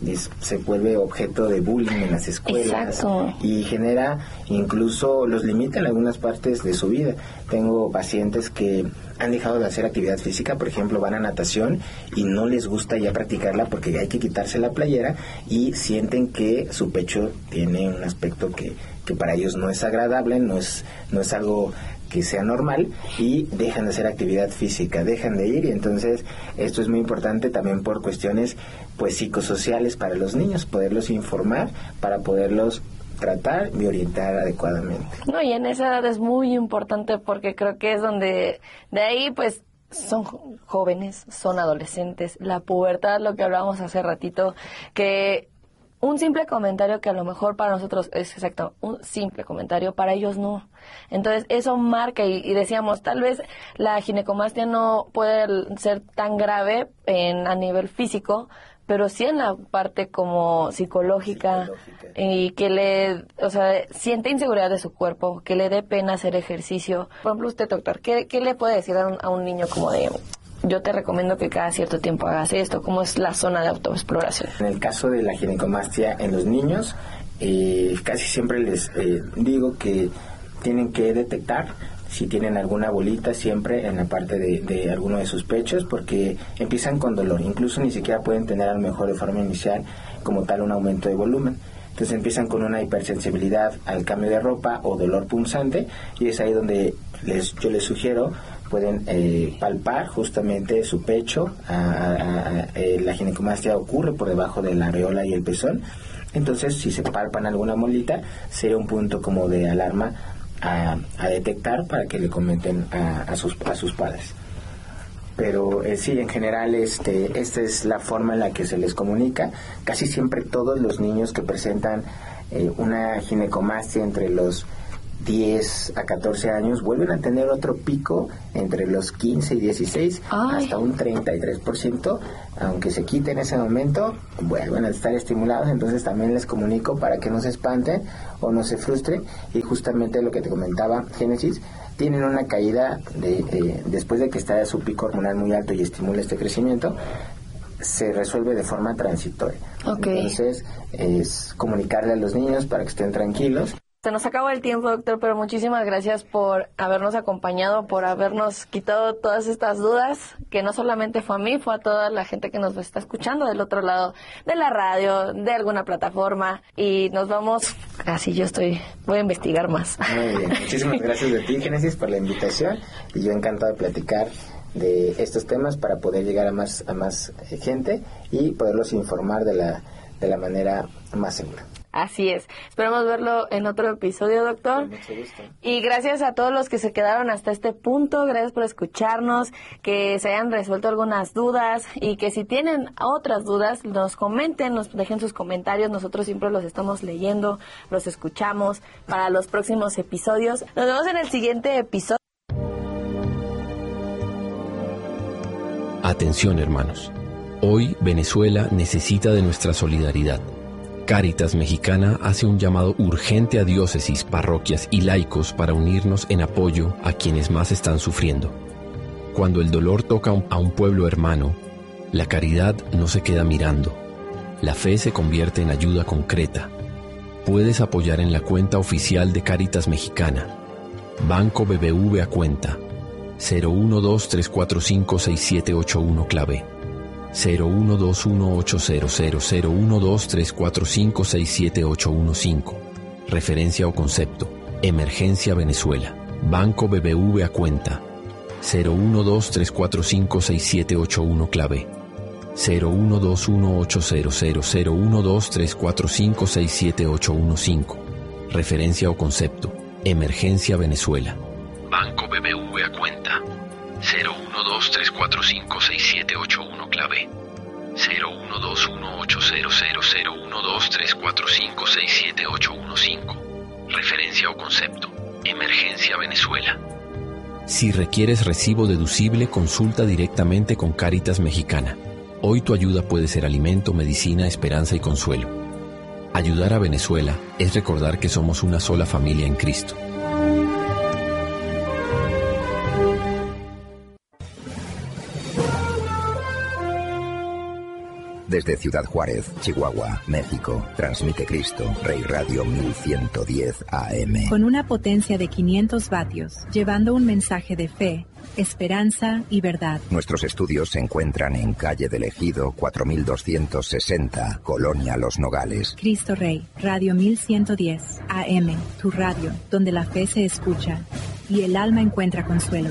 Se vuelve objeto de bullying en las escuelas. Exacto. Y genera, incluso los limita en algunas partes de su vida. Tengo pacientes que han dejado de hacer actividad física, por ejemplo, van a natación y no les gusta ya practicarla porque hay que quitarse la playera y sienten que su pecho tiene un aspecto que, que para ellos no es agradable, no es, no es algo que sea normal y dejan de hacer actividad física, dejan de ir y entonces esto es muy importante también por cuestiones pues psicosociales para los niños, poderlos informar para poderlos tratar y orientar adecuadamente. No, y en esa edad es muy importante porque creo que es donde de ahí pues son jóvenes, son adolescentes, la pubertad, lo que hablábamos hace ratito, que un simple comentario que a lo mejor para nosotros es exacto, un simple comentario, para ellos no. Entonces eso marca y, y decíamos, tal vez la ginecomastia no puede ser tan grave en a nivel físico, pero sí en la parte como psicológica, psicológica y que le, o sea, siente inseguridad de su cuerpo, que le dé pena hacer ejercicio. Por ejemplo, usted, doctor, ¿qué, qué le puede decir a un, a un niño como de... yo te recomiendo que cada cierto tiempo hagas esto? ¿Cómo es la zona de autoexploración? En el caso de la ginecomastia en los niños, eh, casi siempre les eh, digo que tienen que detectar si tienen alguna bolita siempre en la parte de, de alguno de sus pechos, porque empiezan con dolor, incluso ni siquiera pueden tener a lo mejor de forma inicial como tal un aumento de volumen. Entonces empiezan con una hipersensibilidad al cambio de ropa o dolor punzante y es ahí donde les, yo les sugiero pueden eh, palpar justamente su pecho. A, a, a, eh, la ginecomastia ocurre por debajo de la areola y el pezón. Entonces, si se palpan alguna bolita, sería un punto como de alarma a, a detectar para que le comenten a, a, sus, a sus padres. pero eh, sí, en general este, esta es la forma en la que se les comunica. Casi siempre todos los niños que presentan eh, una ginecomastia entre los diez a catorce años vuelven a tener otro pico entre los quince y dieciséis. Ay. Hasta un treinta y tres por ciento, aunque se quite en ese momento, vuelven a estar estimulados. Entonces también les comunico para que no se espanten o no se frustren, y justamente lo que te comentaba Génesis, tienen una caída de, eh, después de que está su pico hormonal muy alto y estimula este crecimiento, se resuelve de forma transitoria. Okay. Entonces es comunicarle a los niños para que estén tranquilos. Se nos acabó el tiempo, doctor, pero muchísimas gracias por habernos acompañado, por habernos quitado todas estas dudas, que no solamente fue a mí, fue a toda la gente que nos está escuchando del otro lado de la radio, de alguna plataforma, y nos vamos, así yo estoy, voy a investigar más. Muy bien, muchísimas gracias de ti, Génesis, por la invitación, y yo encantado de platicar de estos temas para poder llegar a más, a más gente y poderlos informar de la, de la manera más segura. Así es. Esperamos verlo en otro episodio, doctor. Mucho gusto. Y gracias a todos los que se quedaron hasta este punto. Gracias por escucharnos, que se hayan resuelto algunas dudas y que si tienen otras dudas, nos comenten, nos dejen sus comentarios. Nosotros siempre los estamos leyendo, los escuchamos para los próximos episodios. Nos vemos en el siguiente episodio. Atención, hermanos. Hoy Venezuela necesita de nuestra solidaridad. Cáritas Mexicana hace un llamado urgente a diócesis, parroquias y laicos para unirnos en apoyo a quienes más están sufriendo. Cuando el dolor toca a un pueblo hermano, la caridad no se queda mirando. La fe se convierte en ayuda concreta. Puedes apoyar en la cuenta oficial de Cáritas Mexicana. Banco B B V a cuenta cero uno dos tres cuatro cinco seis siete ocho uno clave cero uno dos uno ocho cero cero cero uno dos tres cuatro cinco seis siete ocho uno cinco. Referencia o concepto: Emergencia Venezuela. Banco B B V a cuenta cero uno dos tres cuatro cinco seis siete ocho uno clave cero uno dos uno ocho cero cero cero uno dos tres cuatro cinco seis siete ocho uno cinco. Referencia o concepto: Emergencia Venezuela. Banco B B V a cuenta cero uno dos tres cuatro cinco seis siete ocho uno clave cero uno dos uno ocho cero cero cero uno dos tres cuatro cinco seis siete ocho uno cinco. Referencia o concepto: Emergencia Venezuela. Si requieres recibo deducible, consulta directamente con Cáritas Mexicana. Hoy tu ayuda puede ser alimento, medicina, esperanza y consuelo. Ayudar a Venezuela es recordar que somos una sola familia en Cristo. Desde Ciudad Juárez, Chihuahua, México, transmite Cristo, Rey Radio mil ciento diez A M. Con una potencia de quinientos vatios, llevando un mensaje de fe, esperanza y verdad. Nuestros estudios se encuentran en calle del Ejido cuatro mil doscientos sesenta, Colonia Los Nogales. Cristo Rey, Radio mil ciento diez A M, tu radio, donde la fe se escucha y el alma encuentra consuelo.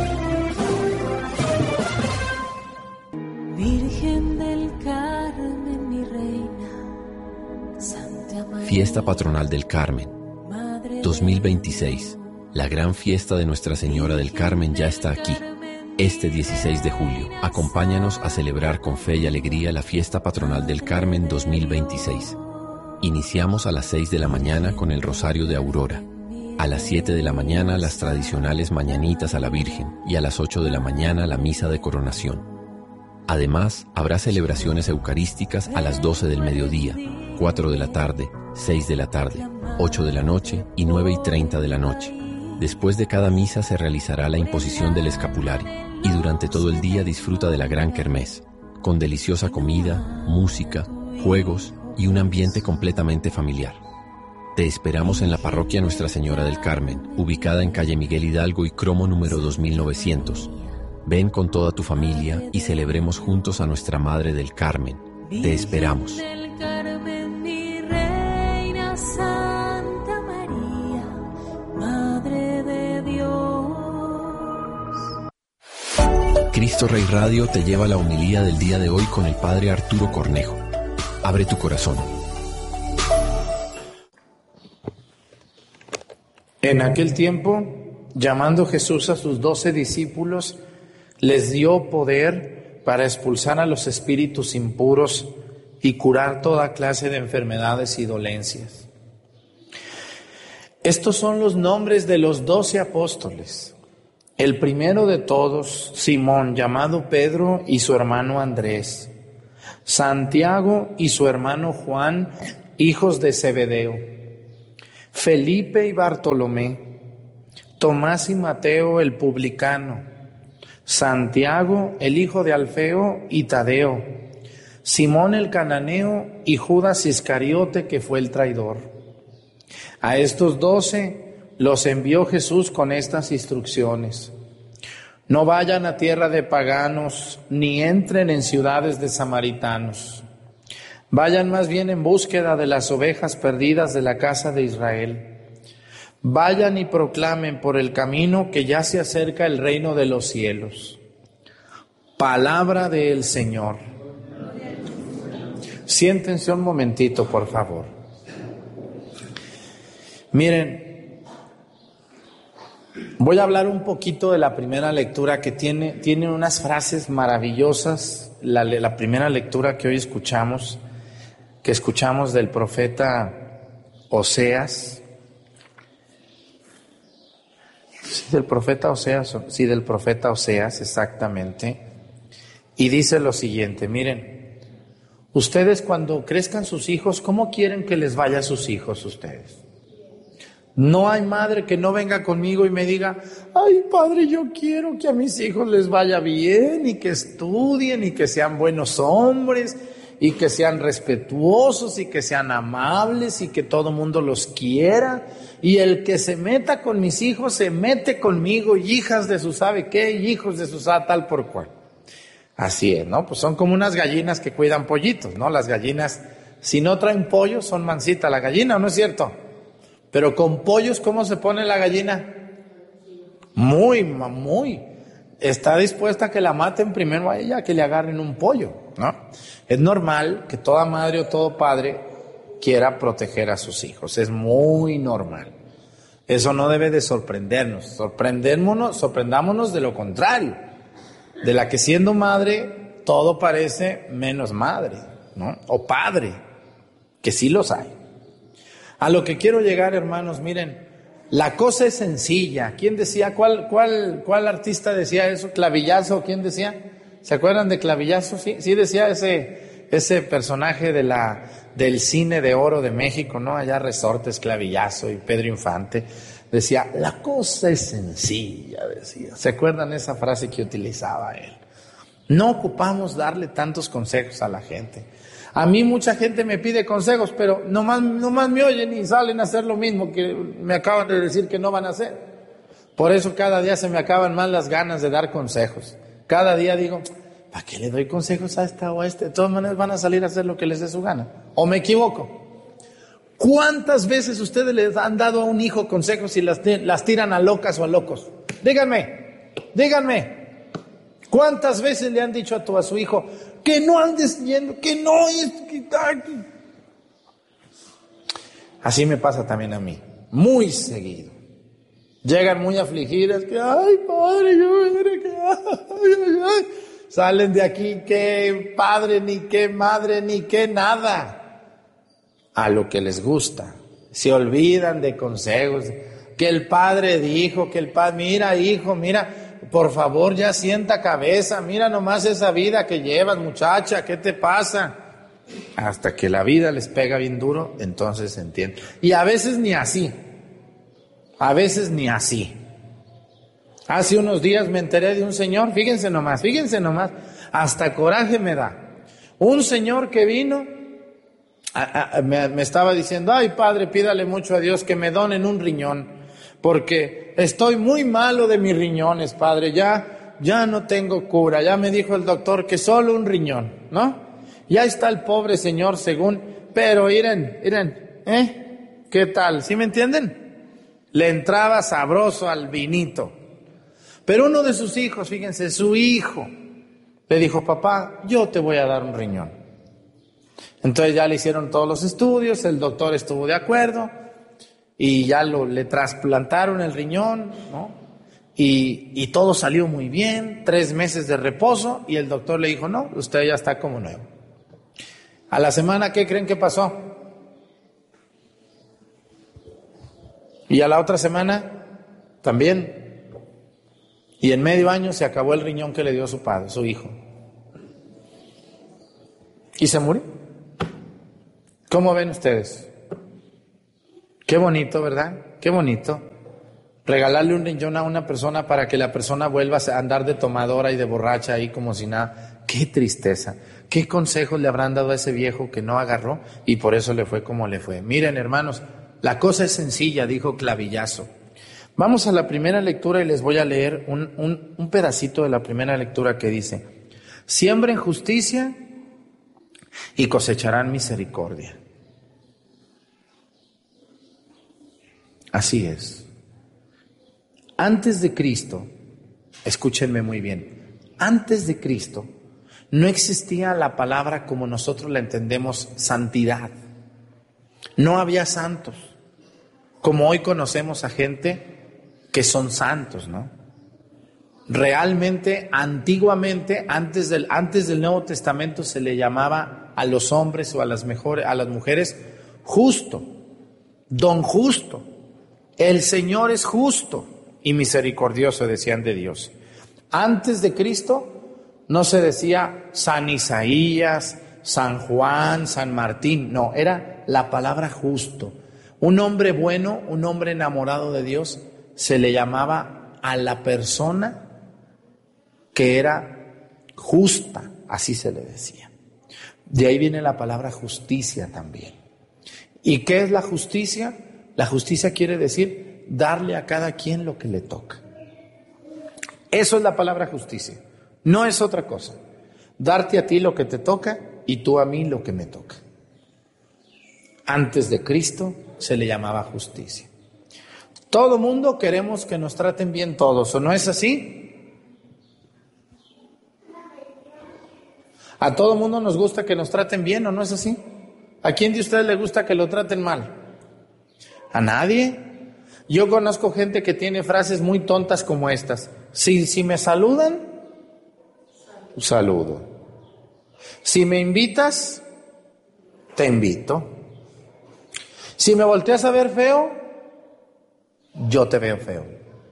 Virgen del Carmen, mi reina, Santa María. Fiesta Patronal del Carmen dos mil veintiséis. La gran fiesta de Nuestra Señora del Carmen ya está aquí. Este dieciséis de julio, acompáñanos a celebrar con fe y alegría la Fiesta Patronal del Carmen dos mil veintiséis. Iniciamos a las seis de la mañana con el Rosario de Aurora. A las siete de la mañana las tradicionales mañanitas a la Virgen y a las ocho de la mañana la misa de coronación. Además, habrá celebraciones eucarísticas a las doce del mediodía, cuatro de la tarde, seis de la tarde, ocho de la noche y nueve y treinta de la noche. Después de cada misa se realizará la imposición del escapulario y durante todo el día disfruta de la gran kermés, con deliciosa comida, música, juegos y un ambiente completamente familiar. Te esperamos en la parroquia Nuestra Señora del Carmen, ubicada en calle Miguel Hidalgo y cromo número dos mil novecientos. Ven con toda tu familia y celebremos juntos a Nuestra Madre del Carmen. Te esperamos. Del Carmen, mi reina, Santa María, Madre de Dios. Cristo Rey Radio te lleva a la homilía del día de hoy con el Padre Arturo Cornejo. Abre tu corazón. En aquel tiempo, llamando Jesús a sus doce discípulos, les dio poder para expulsar a los espíritus impuros y curar toda clase de enfermedades y dolencias. Estos son los nombres de los doce apóstoles. El primero de todos, Simón, llamado Pedro, y su hermano Andrés. Santiago y su hermano Juan, hijos de Zebedeo. Felipe y Bartolomé. Tomás y Mateo el publicano. Santiago, el hijo de Alfeo, y Tadeo. Simón el cananeo y Judas Iscariote, que fue el traidor. A estos doce los envió Jesús con estas instrucciones: no vayan a tierra de paganos, ni entren en ciudades de samaritanos. Vayan más bien en búsqueda de las ovejas perdidas de la casa de Israel. Vayan y proclamen por el camino que ya se acerca el reino de los cielos. Palabra del Señor. Siéntense un momentito, por favor. Miren, voy a hablar un poquito de la primera lectura, que tiene, tiene unas frases maravillosas. La, la primera lectura que hoy escuchamos, que escuchamos del profeta Oseas. Sí, del profeta Oseas, sí, del profeta Oseas, exactamente. Y dice lo siguiente, miren. Ustedes cuando crezcan sus hijos, ¿cómo quieren que les vaya a sus hijos ustedes? No hay madre que no venga conmigo y me diga: ay, padre, yo quiero que a mis hijos les vaya bien y que estudien y que sean buenos hombres y que sean respetuosos y que sean amables y que todo mundo los quiera. Y el que se meta con mis hijos se mete conmigo, y hijas de su sabe qué, y hijos de su sabe tal por cual. Así es, ¿no? Pues son como unas gallinas que cuidan pollitos, ¿no? Las gallinas, si no traen pollo, son mansitas la gallina, ¿no es cierto? Pero con pollos, ¿cómo se pone la gallina? Muy, muy. Está dispuesta a que la maten primero a ella, que le agarren un pollo, ¿no? Es normal que toda madre o todo padre quiera proteger a sus hijos. Es muy normal. Eso no debe de sorprendernos. Sorprendémonos, sorprendámonos de lo contrario. De la que siendo madre todo parece menos madre, ¿no? O padre, que sí los hay. A lo que quiero llegar, hermanos, miren, la cosa es sencilla. ¿Quién decía? ¿Cuál, cuál, cuál artista decía eso? ¿Clavillazo? ¿Quién decía? ¿Se acuerdan de Clavillazo? Sí, sí decía ese, ese personaje de la, del cine de oro de México, ¿no? Allá Resortes, Clavillazo y Pedro Infante. Decía, la cosa es sencilla, decía. ¿Se acuerdan esa frase que utilizaba él? No ocupamos darle tantos consejos a la gente. A mí mucha gente me pide consejos, pero nomás, nomás me oyen y salen a hacer lo mismo que me acaban de decir que no van a hacer. Por eso cada día se me acaban más las ganas de dar consejos. Cada día digo, ¿para qué le doy consejos a esta o a este? De todas maneras van a salir a hacer lo que les dé su gana. ¿O me equivoco? ¿Cuántas veces ustedes les han dado a un hijo consejos y las, las tiran a locas o a locos? Díganme, díganme. ¿Cuántas veces le han dicho a, tu, a su hijo que no andes yendo, que no... Que, que... Así me pasa también a mí, muy seguido. Llegan muy afligidas, que ay padre, yo que ay, ay, ay. Salen de aquí, que padre, ni que madre, ni que nada. A lo que les gusta. Se olvidan de consejos, que el padre dijo, que el padre, mira hijo, mira, por favor ya sienta cabeza, mira nomás esa vida que llevas muchacha, ¿qué te pasa? Hasta que la vida les pega bien duro, entonces se entiende. Y a veces ni así, a veces ni así. Hace unos días me enteré de un señor, fíjense nomás, fíjense nomás, hasta coraje me da. Un señor que vino... A, a, me, me estaba diciendo, ay padre, pídale mucho a Dios que me donen un riñón, porque estoy muy malo de mis riñones, padre, ya, ya no tengo cura, ya me dijo el doctor que solo un riñón, ¿no? Ya está el pobre señor según, pero miren, miren, ¿eh? ¿Qué tal? ¿Sí me entienden? Le entraba sabroso al vinito, pero uno de sus hijos, fíjense, su hijo, le dijo, papá, yo te voy a dar un riñón. Entonces ya le hicieron todos los estudios, el doctor estuvo de acuerdo y ya lo, le trasplantaron el riñón, ¿no? y, y todo salió muy bien, tres meses de reposo, y el doctor le dijo, no, usted ya está como nuevo. A la semana, ¿qué creen que pasó? Y a la otra semana, también. Y en medio año se acabó el riñón que le dio su padre, su hijo. Y se murió. ¿Cómo ven ustedes? Qué bonito, ¿verdad? Qué bonito. Regalarle un riñón a una persona para que la persona vuelva a andar de tomadora y de borracha ahí como si nada. Qué tristeza. ¿Qué consejos le habrán dado a ese viejo que no agarró y por eso le fue como le fue? Miren, hermanos, la cosa es sencilla, dijo Clavillazo. Vamos a la primera lectura y les voy a leer un, un, un pedacito de la primera lectura que dice: siembren justicia y cosecharán misericordia. Así es. Antes de Cristo, escúchenme muy bien, antes de Cristo no existía la palabra como nosotros la entendemos, santidad. No había santos, como hoy conocemos a gente que son santos, ¿no? Realmente, antiguamente, antes del, antes del Nuevo Testamento se le llamaba a los hombres o a las, mejores, a las mujeres justo, don justo. El Señor es justo y misericordioso, decían de Dios. Antes de Cristo no se decía San Isaías, San Juan, San Martín, no, era la palabra justo. Un hombre bueno, un hombre enamorado de Dios, se le llamaba a la persona que era justa, así se le decía. De ahí viene la palabra justicia también. ¿Y qué es la justicia? La justicia quiere decir darle a cada quien lo que le toca. Eso es la palabra justicia. No es otra cosa. Darte a ti lo que te toca y tú a mí lo que me toca. Antes de Cristo se le llamaba justicia. Todo mundo queremos que nos traten bien todos, ¿o no es así? A todo mundo nos gusta que nos traten bien, ¿o no es así? ¿A quién de ustedes le gusta que lo traten mal? ¿A nadie? Yo conozco gente que tiene frases muy tontas como estas. Si, si me saludan, saludo. Si me invitas, te invito. Si me volteas a ver feo, yo te veo feo.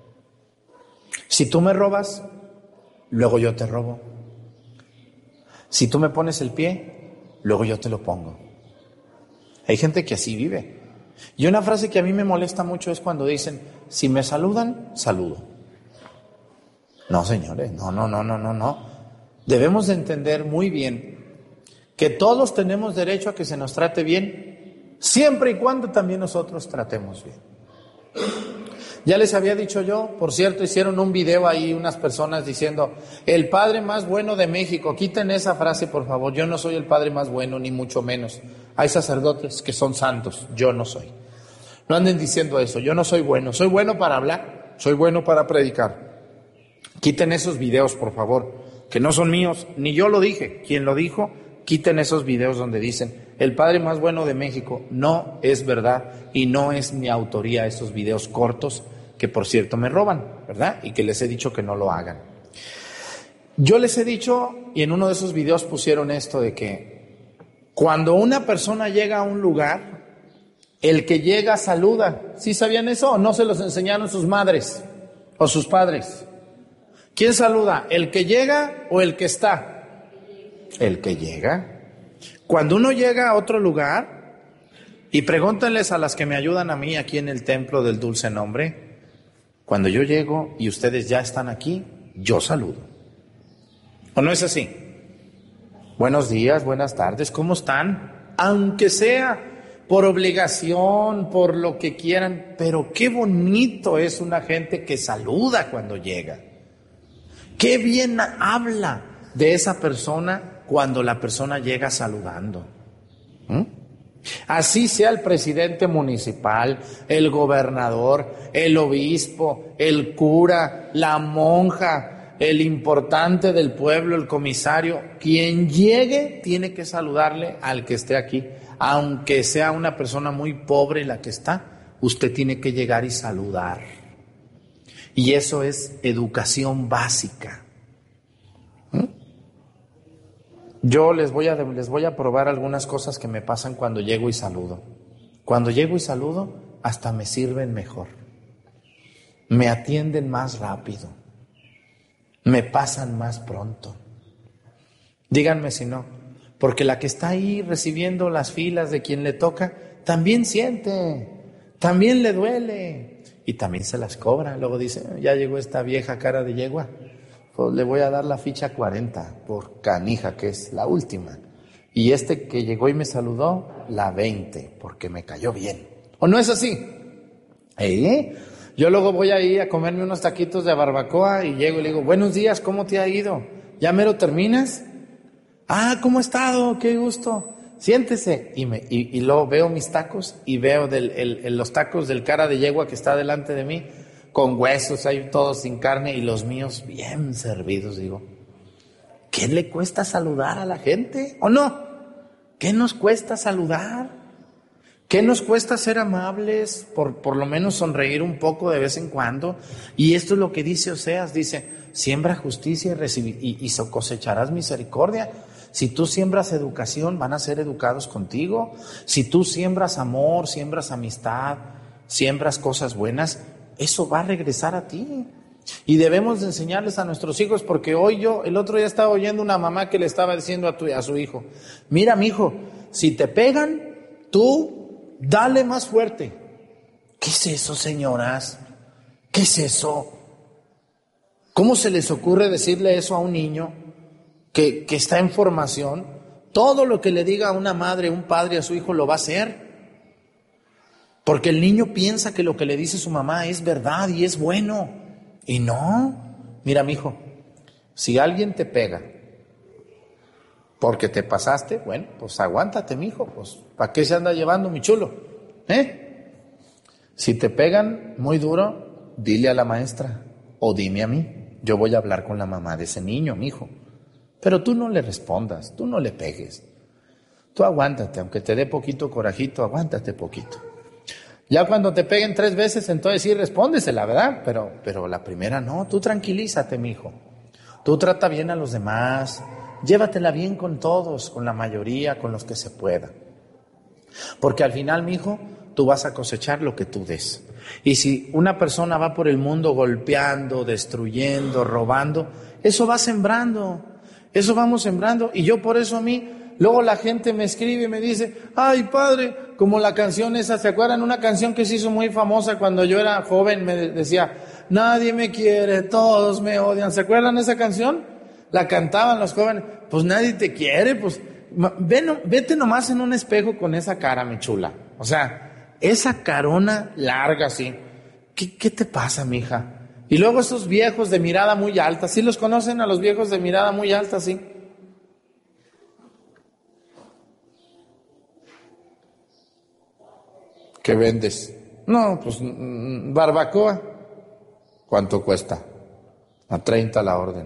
Si tú me robas, luego yo te robo. Si tú me pones el pie, luego yo te lo pongo. Hay gente que así vive. Y una frase que a mí me molesta mucho es cuando dicen, si me saludan, saludo. No, señores, no, no, no, no, no, no. Debemos de entender muy bien que todos tenemos derecho a que se nos trate bien, siempre y cuando también nosotros tratemos bien. Ya les había dicho yo, por cierto, hicieron un video ahí unas personas diciendo, el padre más bueno de México. Quiten esa frase, por favor. Yo no soy el padre más bueno, ni mucho menos. Hay sacerdotes que son santos, yo no soy. No anden diciendo eso, yo no soy bueno. Soy bueno para hablar, soy bueno para predicar. Quiten esos videos, por favor, que no son míos, ni yo lo dije. Quien lo dijo, quiten esos videos donde dicen, el padre más bueno de México. No es verdad y no es mi autoría esos videos cortos que, por cierto, me roban, ¿verdad? Y que les he dicho que no lo hagan. Yo les he dicho, y en uno de esos videos pusieron esto de que cuando una persona llega a un lugar, el que llega saluda. ¿Sí sabían eso o no se los enseñaron sus madres o sus padres? ¿Quién saluda? ¿El que llega o el que está? El que llega. Cuando uno llega a otro lugar, y pregúntenles a las que me ayudan a mí aquí en el templo del Dulce Nombre, cuando yo llego y ustedes ya están aquí, yo saludo. ¿O no es así? Buenos días, buenas tardes, ¿cómo están? Aunque sea por obligación, por lo que quieran, pero qué bonito es una gente que saluda cuando llega. Qué bien habla de esa persona cuando la persona llega saludando. ¿Mm? Así sea el presidente municipal, el gobernador, el obispo, el cura, la monja, el importante del pueblo, el comisario, quien llegue tiene que saludarle al que esté aquí. Aunque sea una persona muy pobre la que está, usted tiene que llegar y saludar. Y eso es educación básica. ¿Mm? Yo les voy a, les voy a probar algunas cosas que me pasan cuando llego y saludo. Cuando llego y saludo, hasta me sirven mejor. Me atienden más rápido. Me pasan más pronto. Díganme si no. Porque la que está ahí recibiendo las filas de quien le toca, también siente, también le duele y también se las cobra. Luego dice, ya llegó esta vieja cara de yegua, pues le voy a dar la ficha cuarenta por canija, que es la última. Y este que llegó y me saludó, la veinte, porque me cayó bien. ¿O no es así? ¿Eh? Yo luego voy ahí a comerme unos taquitos de barbacoa y llego y le digo, buenos días, ¿cómo te ha ido? ¿Ya mero terminas? Ah, ¿cómo ha estado? Qué gusto. Siéntese. Y, me, y, y luego veo mis tacos y veo del, el, el, los tacos del cara de yegua que está delante de mí, con huesos, ahí todos sin carne, y los míos bien servidos. Digo, ¿qué le cuesta saludar a la gente? ¿O no? ¿Qué nos cuesta saludar? ¿Qué nos cuesta ser amables? Por, por lo menos sonreír un poco de vez en cuando. Y esto es lo que dice Oseas, dice, siembra justicia y, recibir, y, y cosecharás misericordia. Si tú siembras educación, van a ser educados contigo. Si tú siembras amor, siembras amistad, siembras cosas buenas, eso va a regresar a ti. Y debemos de enseñarles a nuestros hijos, porque hoy yo, el otro día estaba oyendo una mamá que le estaba diciendo a, tu, a su hijo, mira, mijo, si te pegan, tú dale más fuerte. ¿Qué es eso, señoras? ¿Qué es eso? ¿Cómo se les ocurre decirle eso a un niño que, que está en formación? Todo lo que le diga a una madre, un padre, a su hijo lo va a hacer. Porque el niño piensa que lo que le dice su mamá es verdad y es bueno. Y no. Mira, mijo, si alguien te pega porque te pasaste, bueno, pues aguántate, mijo. Pues, ¿para qué se anda llevando, mi chulo? ¿Eh? Si te pegan muy duro, dile a la maestra o dime a mí. Yo voy a hablar con la mamá de ese niño, mijo. Pero tú no le respondas, tú no le pegues. Tú aguántate, aunque te dé poquito corajito, aguántate poquito. Ya cuando te peguen tres veces, entonces sí respóndesela, ¿verdad? Pero, pero la primera no, tú tranquilízate, mijo. Tú trata bien a los demás, llévatela bien con todos, con la mayoría, con los que se pueda. Porque al final, mijo, tú vas a cosechar lo que tú des. Y si una persona va por el mundo golpeando, destruyendo, robando, eso va sembrando, eso vamos sembrando. Y yo por eso a mí, luego la gente me escribe y me dice, ay padre, como la canción esa, ¿se acuerdan? Una canción que se hizo muy famosa cuando yo era joven, me decía, nadie me quiere, todos me odian. ¿Se acuerdan esa canción? La cantaban los jóvenes, pues nadie te quiere, pues ven, vete nomás en un espejo con esa cara, mi chula. O sea, esa carona larga así, ¿qué, qué te pasa, mija? Y luego esos viejos de mirada muy alta, ¿sí los conocen a los viejos de mirada muy alta, sí? ¿Qué vendes? No, pues barbacoa. ¿Cuánto cuesta? A treinta la orden.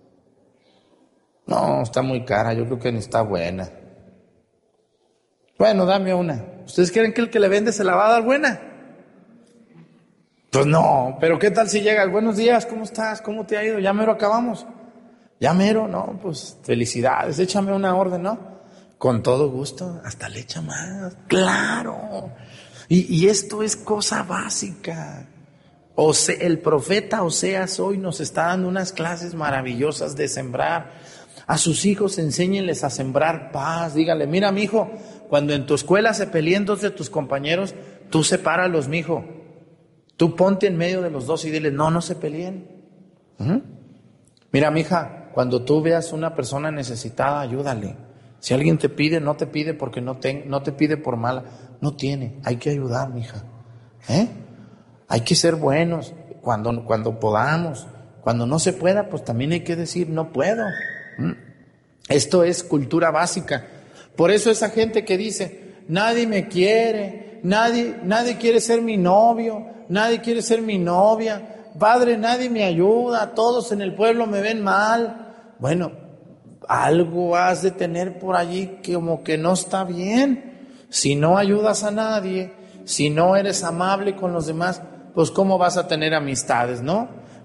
No, está muy cara, yo creo que ni está buena. Bueno, dame una. ¿Ustedes creen que el que le vende se la va a dar buena? Pues no, pero ¿qué tal si llega? Buenos días, ¿cómo estás? ¿Cómo te ha ido? Ya mero acabamos. Ya mero, no, pues felicidades, échame una orden, ¿no? Con todo gusto, hasta le echa más. ¡Claro! Y, y esto es cosa básica. O sea, el profeta Oseas hoy nos está dando unas clases maravillosas de sembrar. A sus hijos enséñenles a sembrar paz. Díganle, mira, mijo, cuando en tu escuela se peleen dos de tus compañeros, tú sepáralos, mijo. Tú ponte en medio de los dos y dile, no, no se peleen. ¿Uh-huh? Mira, mija, cuando tú veas una persona necesitada, ayúdale. Si alguien te pide, no te pide porque no te, no te pide por mala, no tiene. Hay que ayudar, mija. ¿Eh? Hay que ser buenos cuando, cuando podamos. Cuando no se pueda, pues también hay que decir, no puedo. ¿Mm? Esto es cultura básica. Por eso esa gente que dice, nadie me quiere, nadie, nadie quiere ser mi novio, nadie quiere ser mi novia, padre, nadie me ayuda, todos en el pueblo me ven mal. Bueno, algo has de tener por allí que como que no está bien. Si no ayudas a nadie, si no eres amable con los demás, pues cómo vas a tener amistades, ¿no?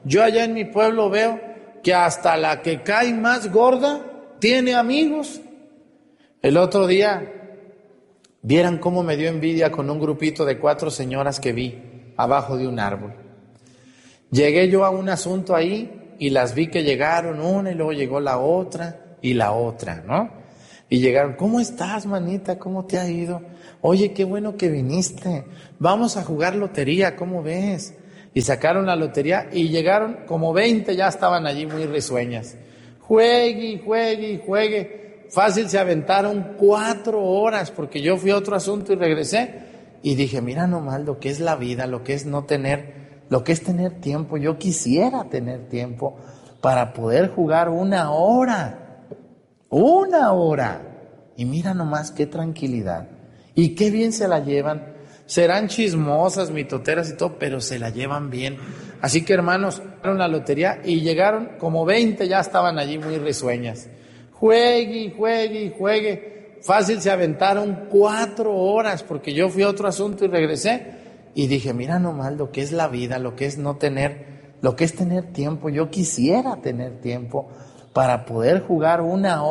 Yo allá en mi pueblo veo que hasta la que cae más gorda tiene amigos. El otro día, vieran cómo me dio envidia con un grupito de cuatro señoras que vi abajo de un árbol. Llegué yo a un asunto ahí y las vi que llegaron una y luego llegó la otra y la otra, ¿no? Y llegaron, ¿cómo estás, manita? ¿Cómo te ha ido? Oye, qué bueno que viniste. Vamos a jugar lotería, ¿cómo ves? Y sacaron la lotería y llegaron como veinte, ya estaban allí muy risueñas. Juegue, juegue, juegue. Fácil se aventaron cuatro horas porque yo fui a otro asunto y regresé. Y dije, mira nomás lo que es la vida, lo que es no tener, lo que es tener tiempo. Yo quisiera tener tiempo para poder jugar una hora. Una hora. Y mira nomás qué tranquilidad. Y qué bien se la llevan. Serán chismosas, mitoteras y todo, pero se la llevan bien. Así que, hermanos, fueron a la lotería y llegaron como veinte, ya estaban allí muy risueñas. Juegue, juegue, juegue. Fácil se aventaron cuatro horas porque yo fui a otro asunto y regresé. Y dije, mira nomás lo que es la vida, lo que es no tener, lo que es tener tiempo. Yo quisiera tener tiempo para poder jugar una hora.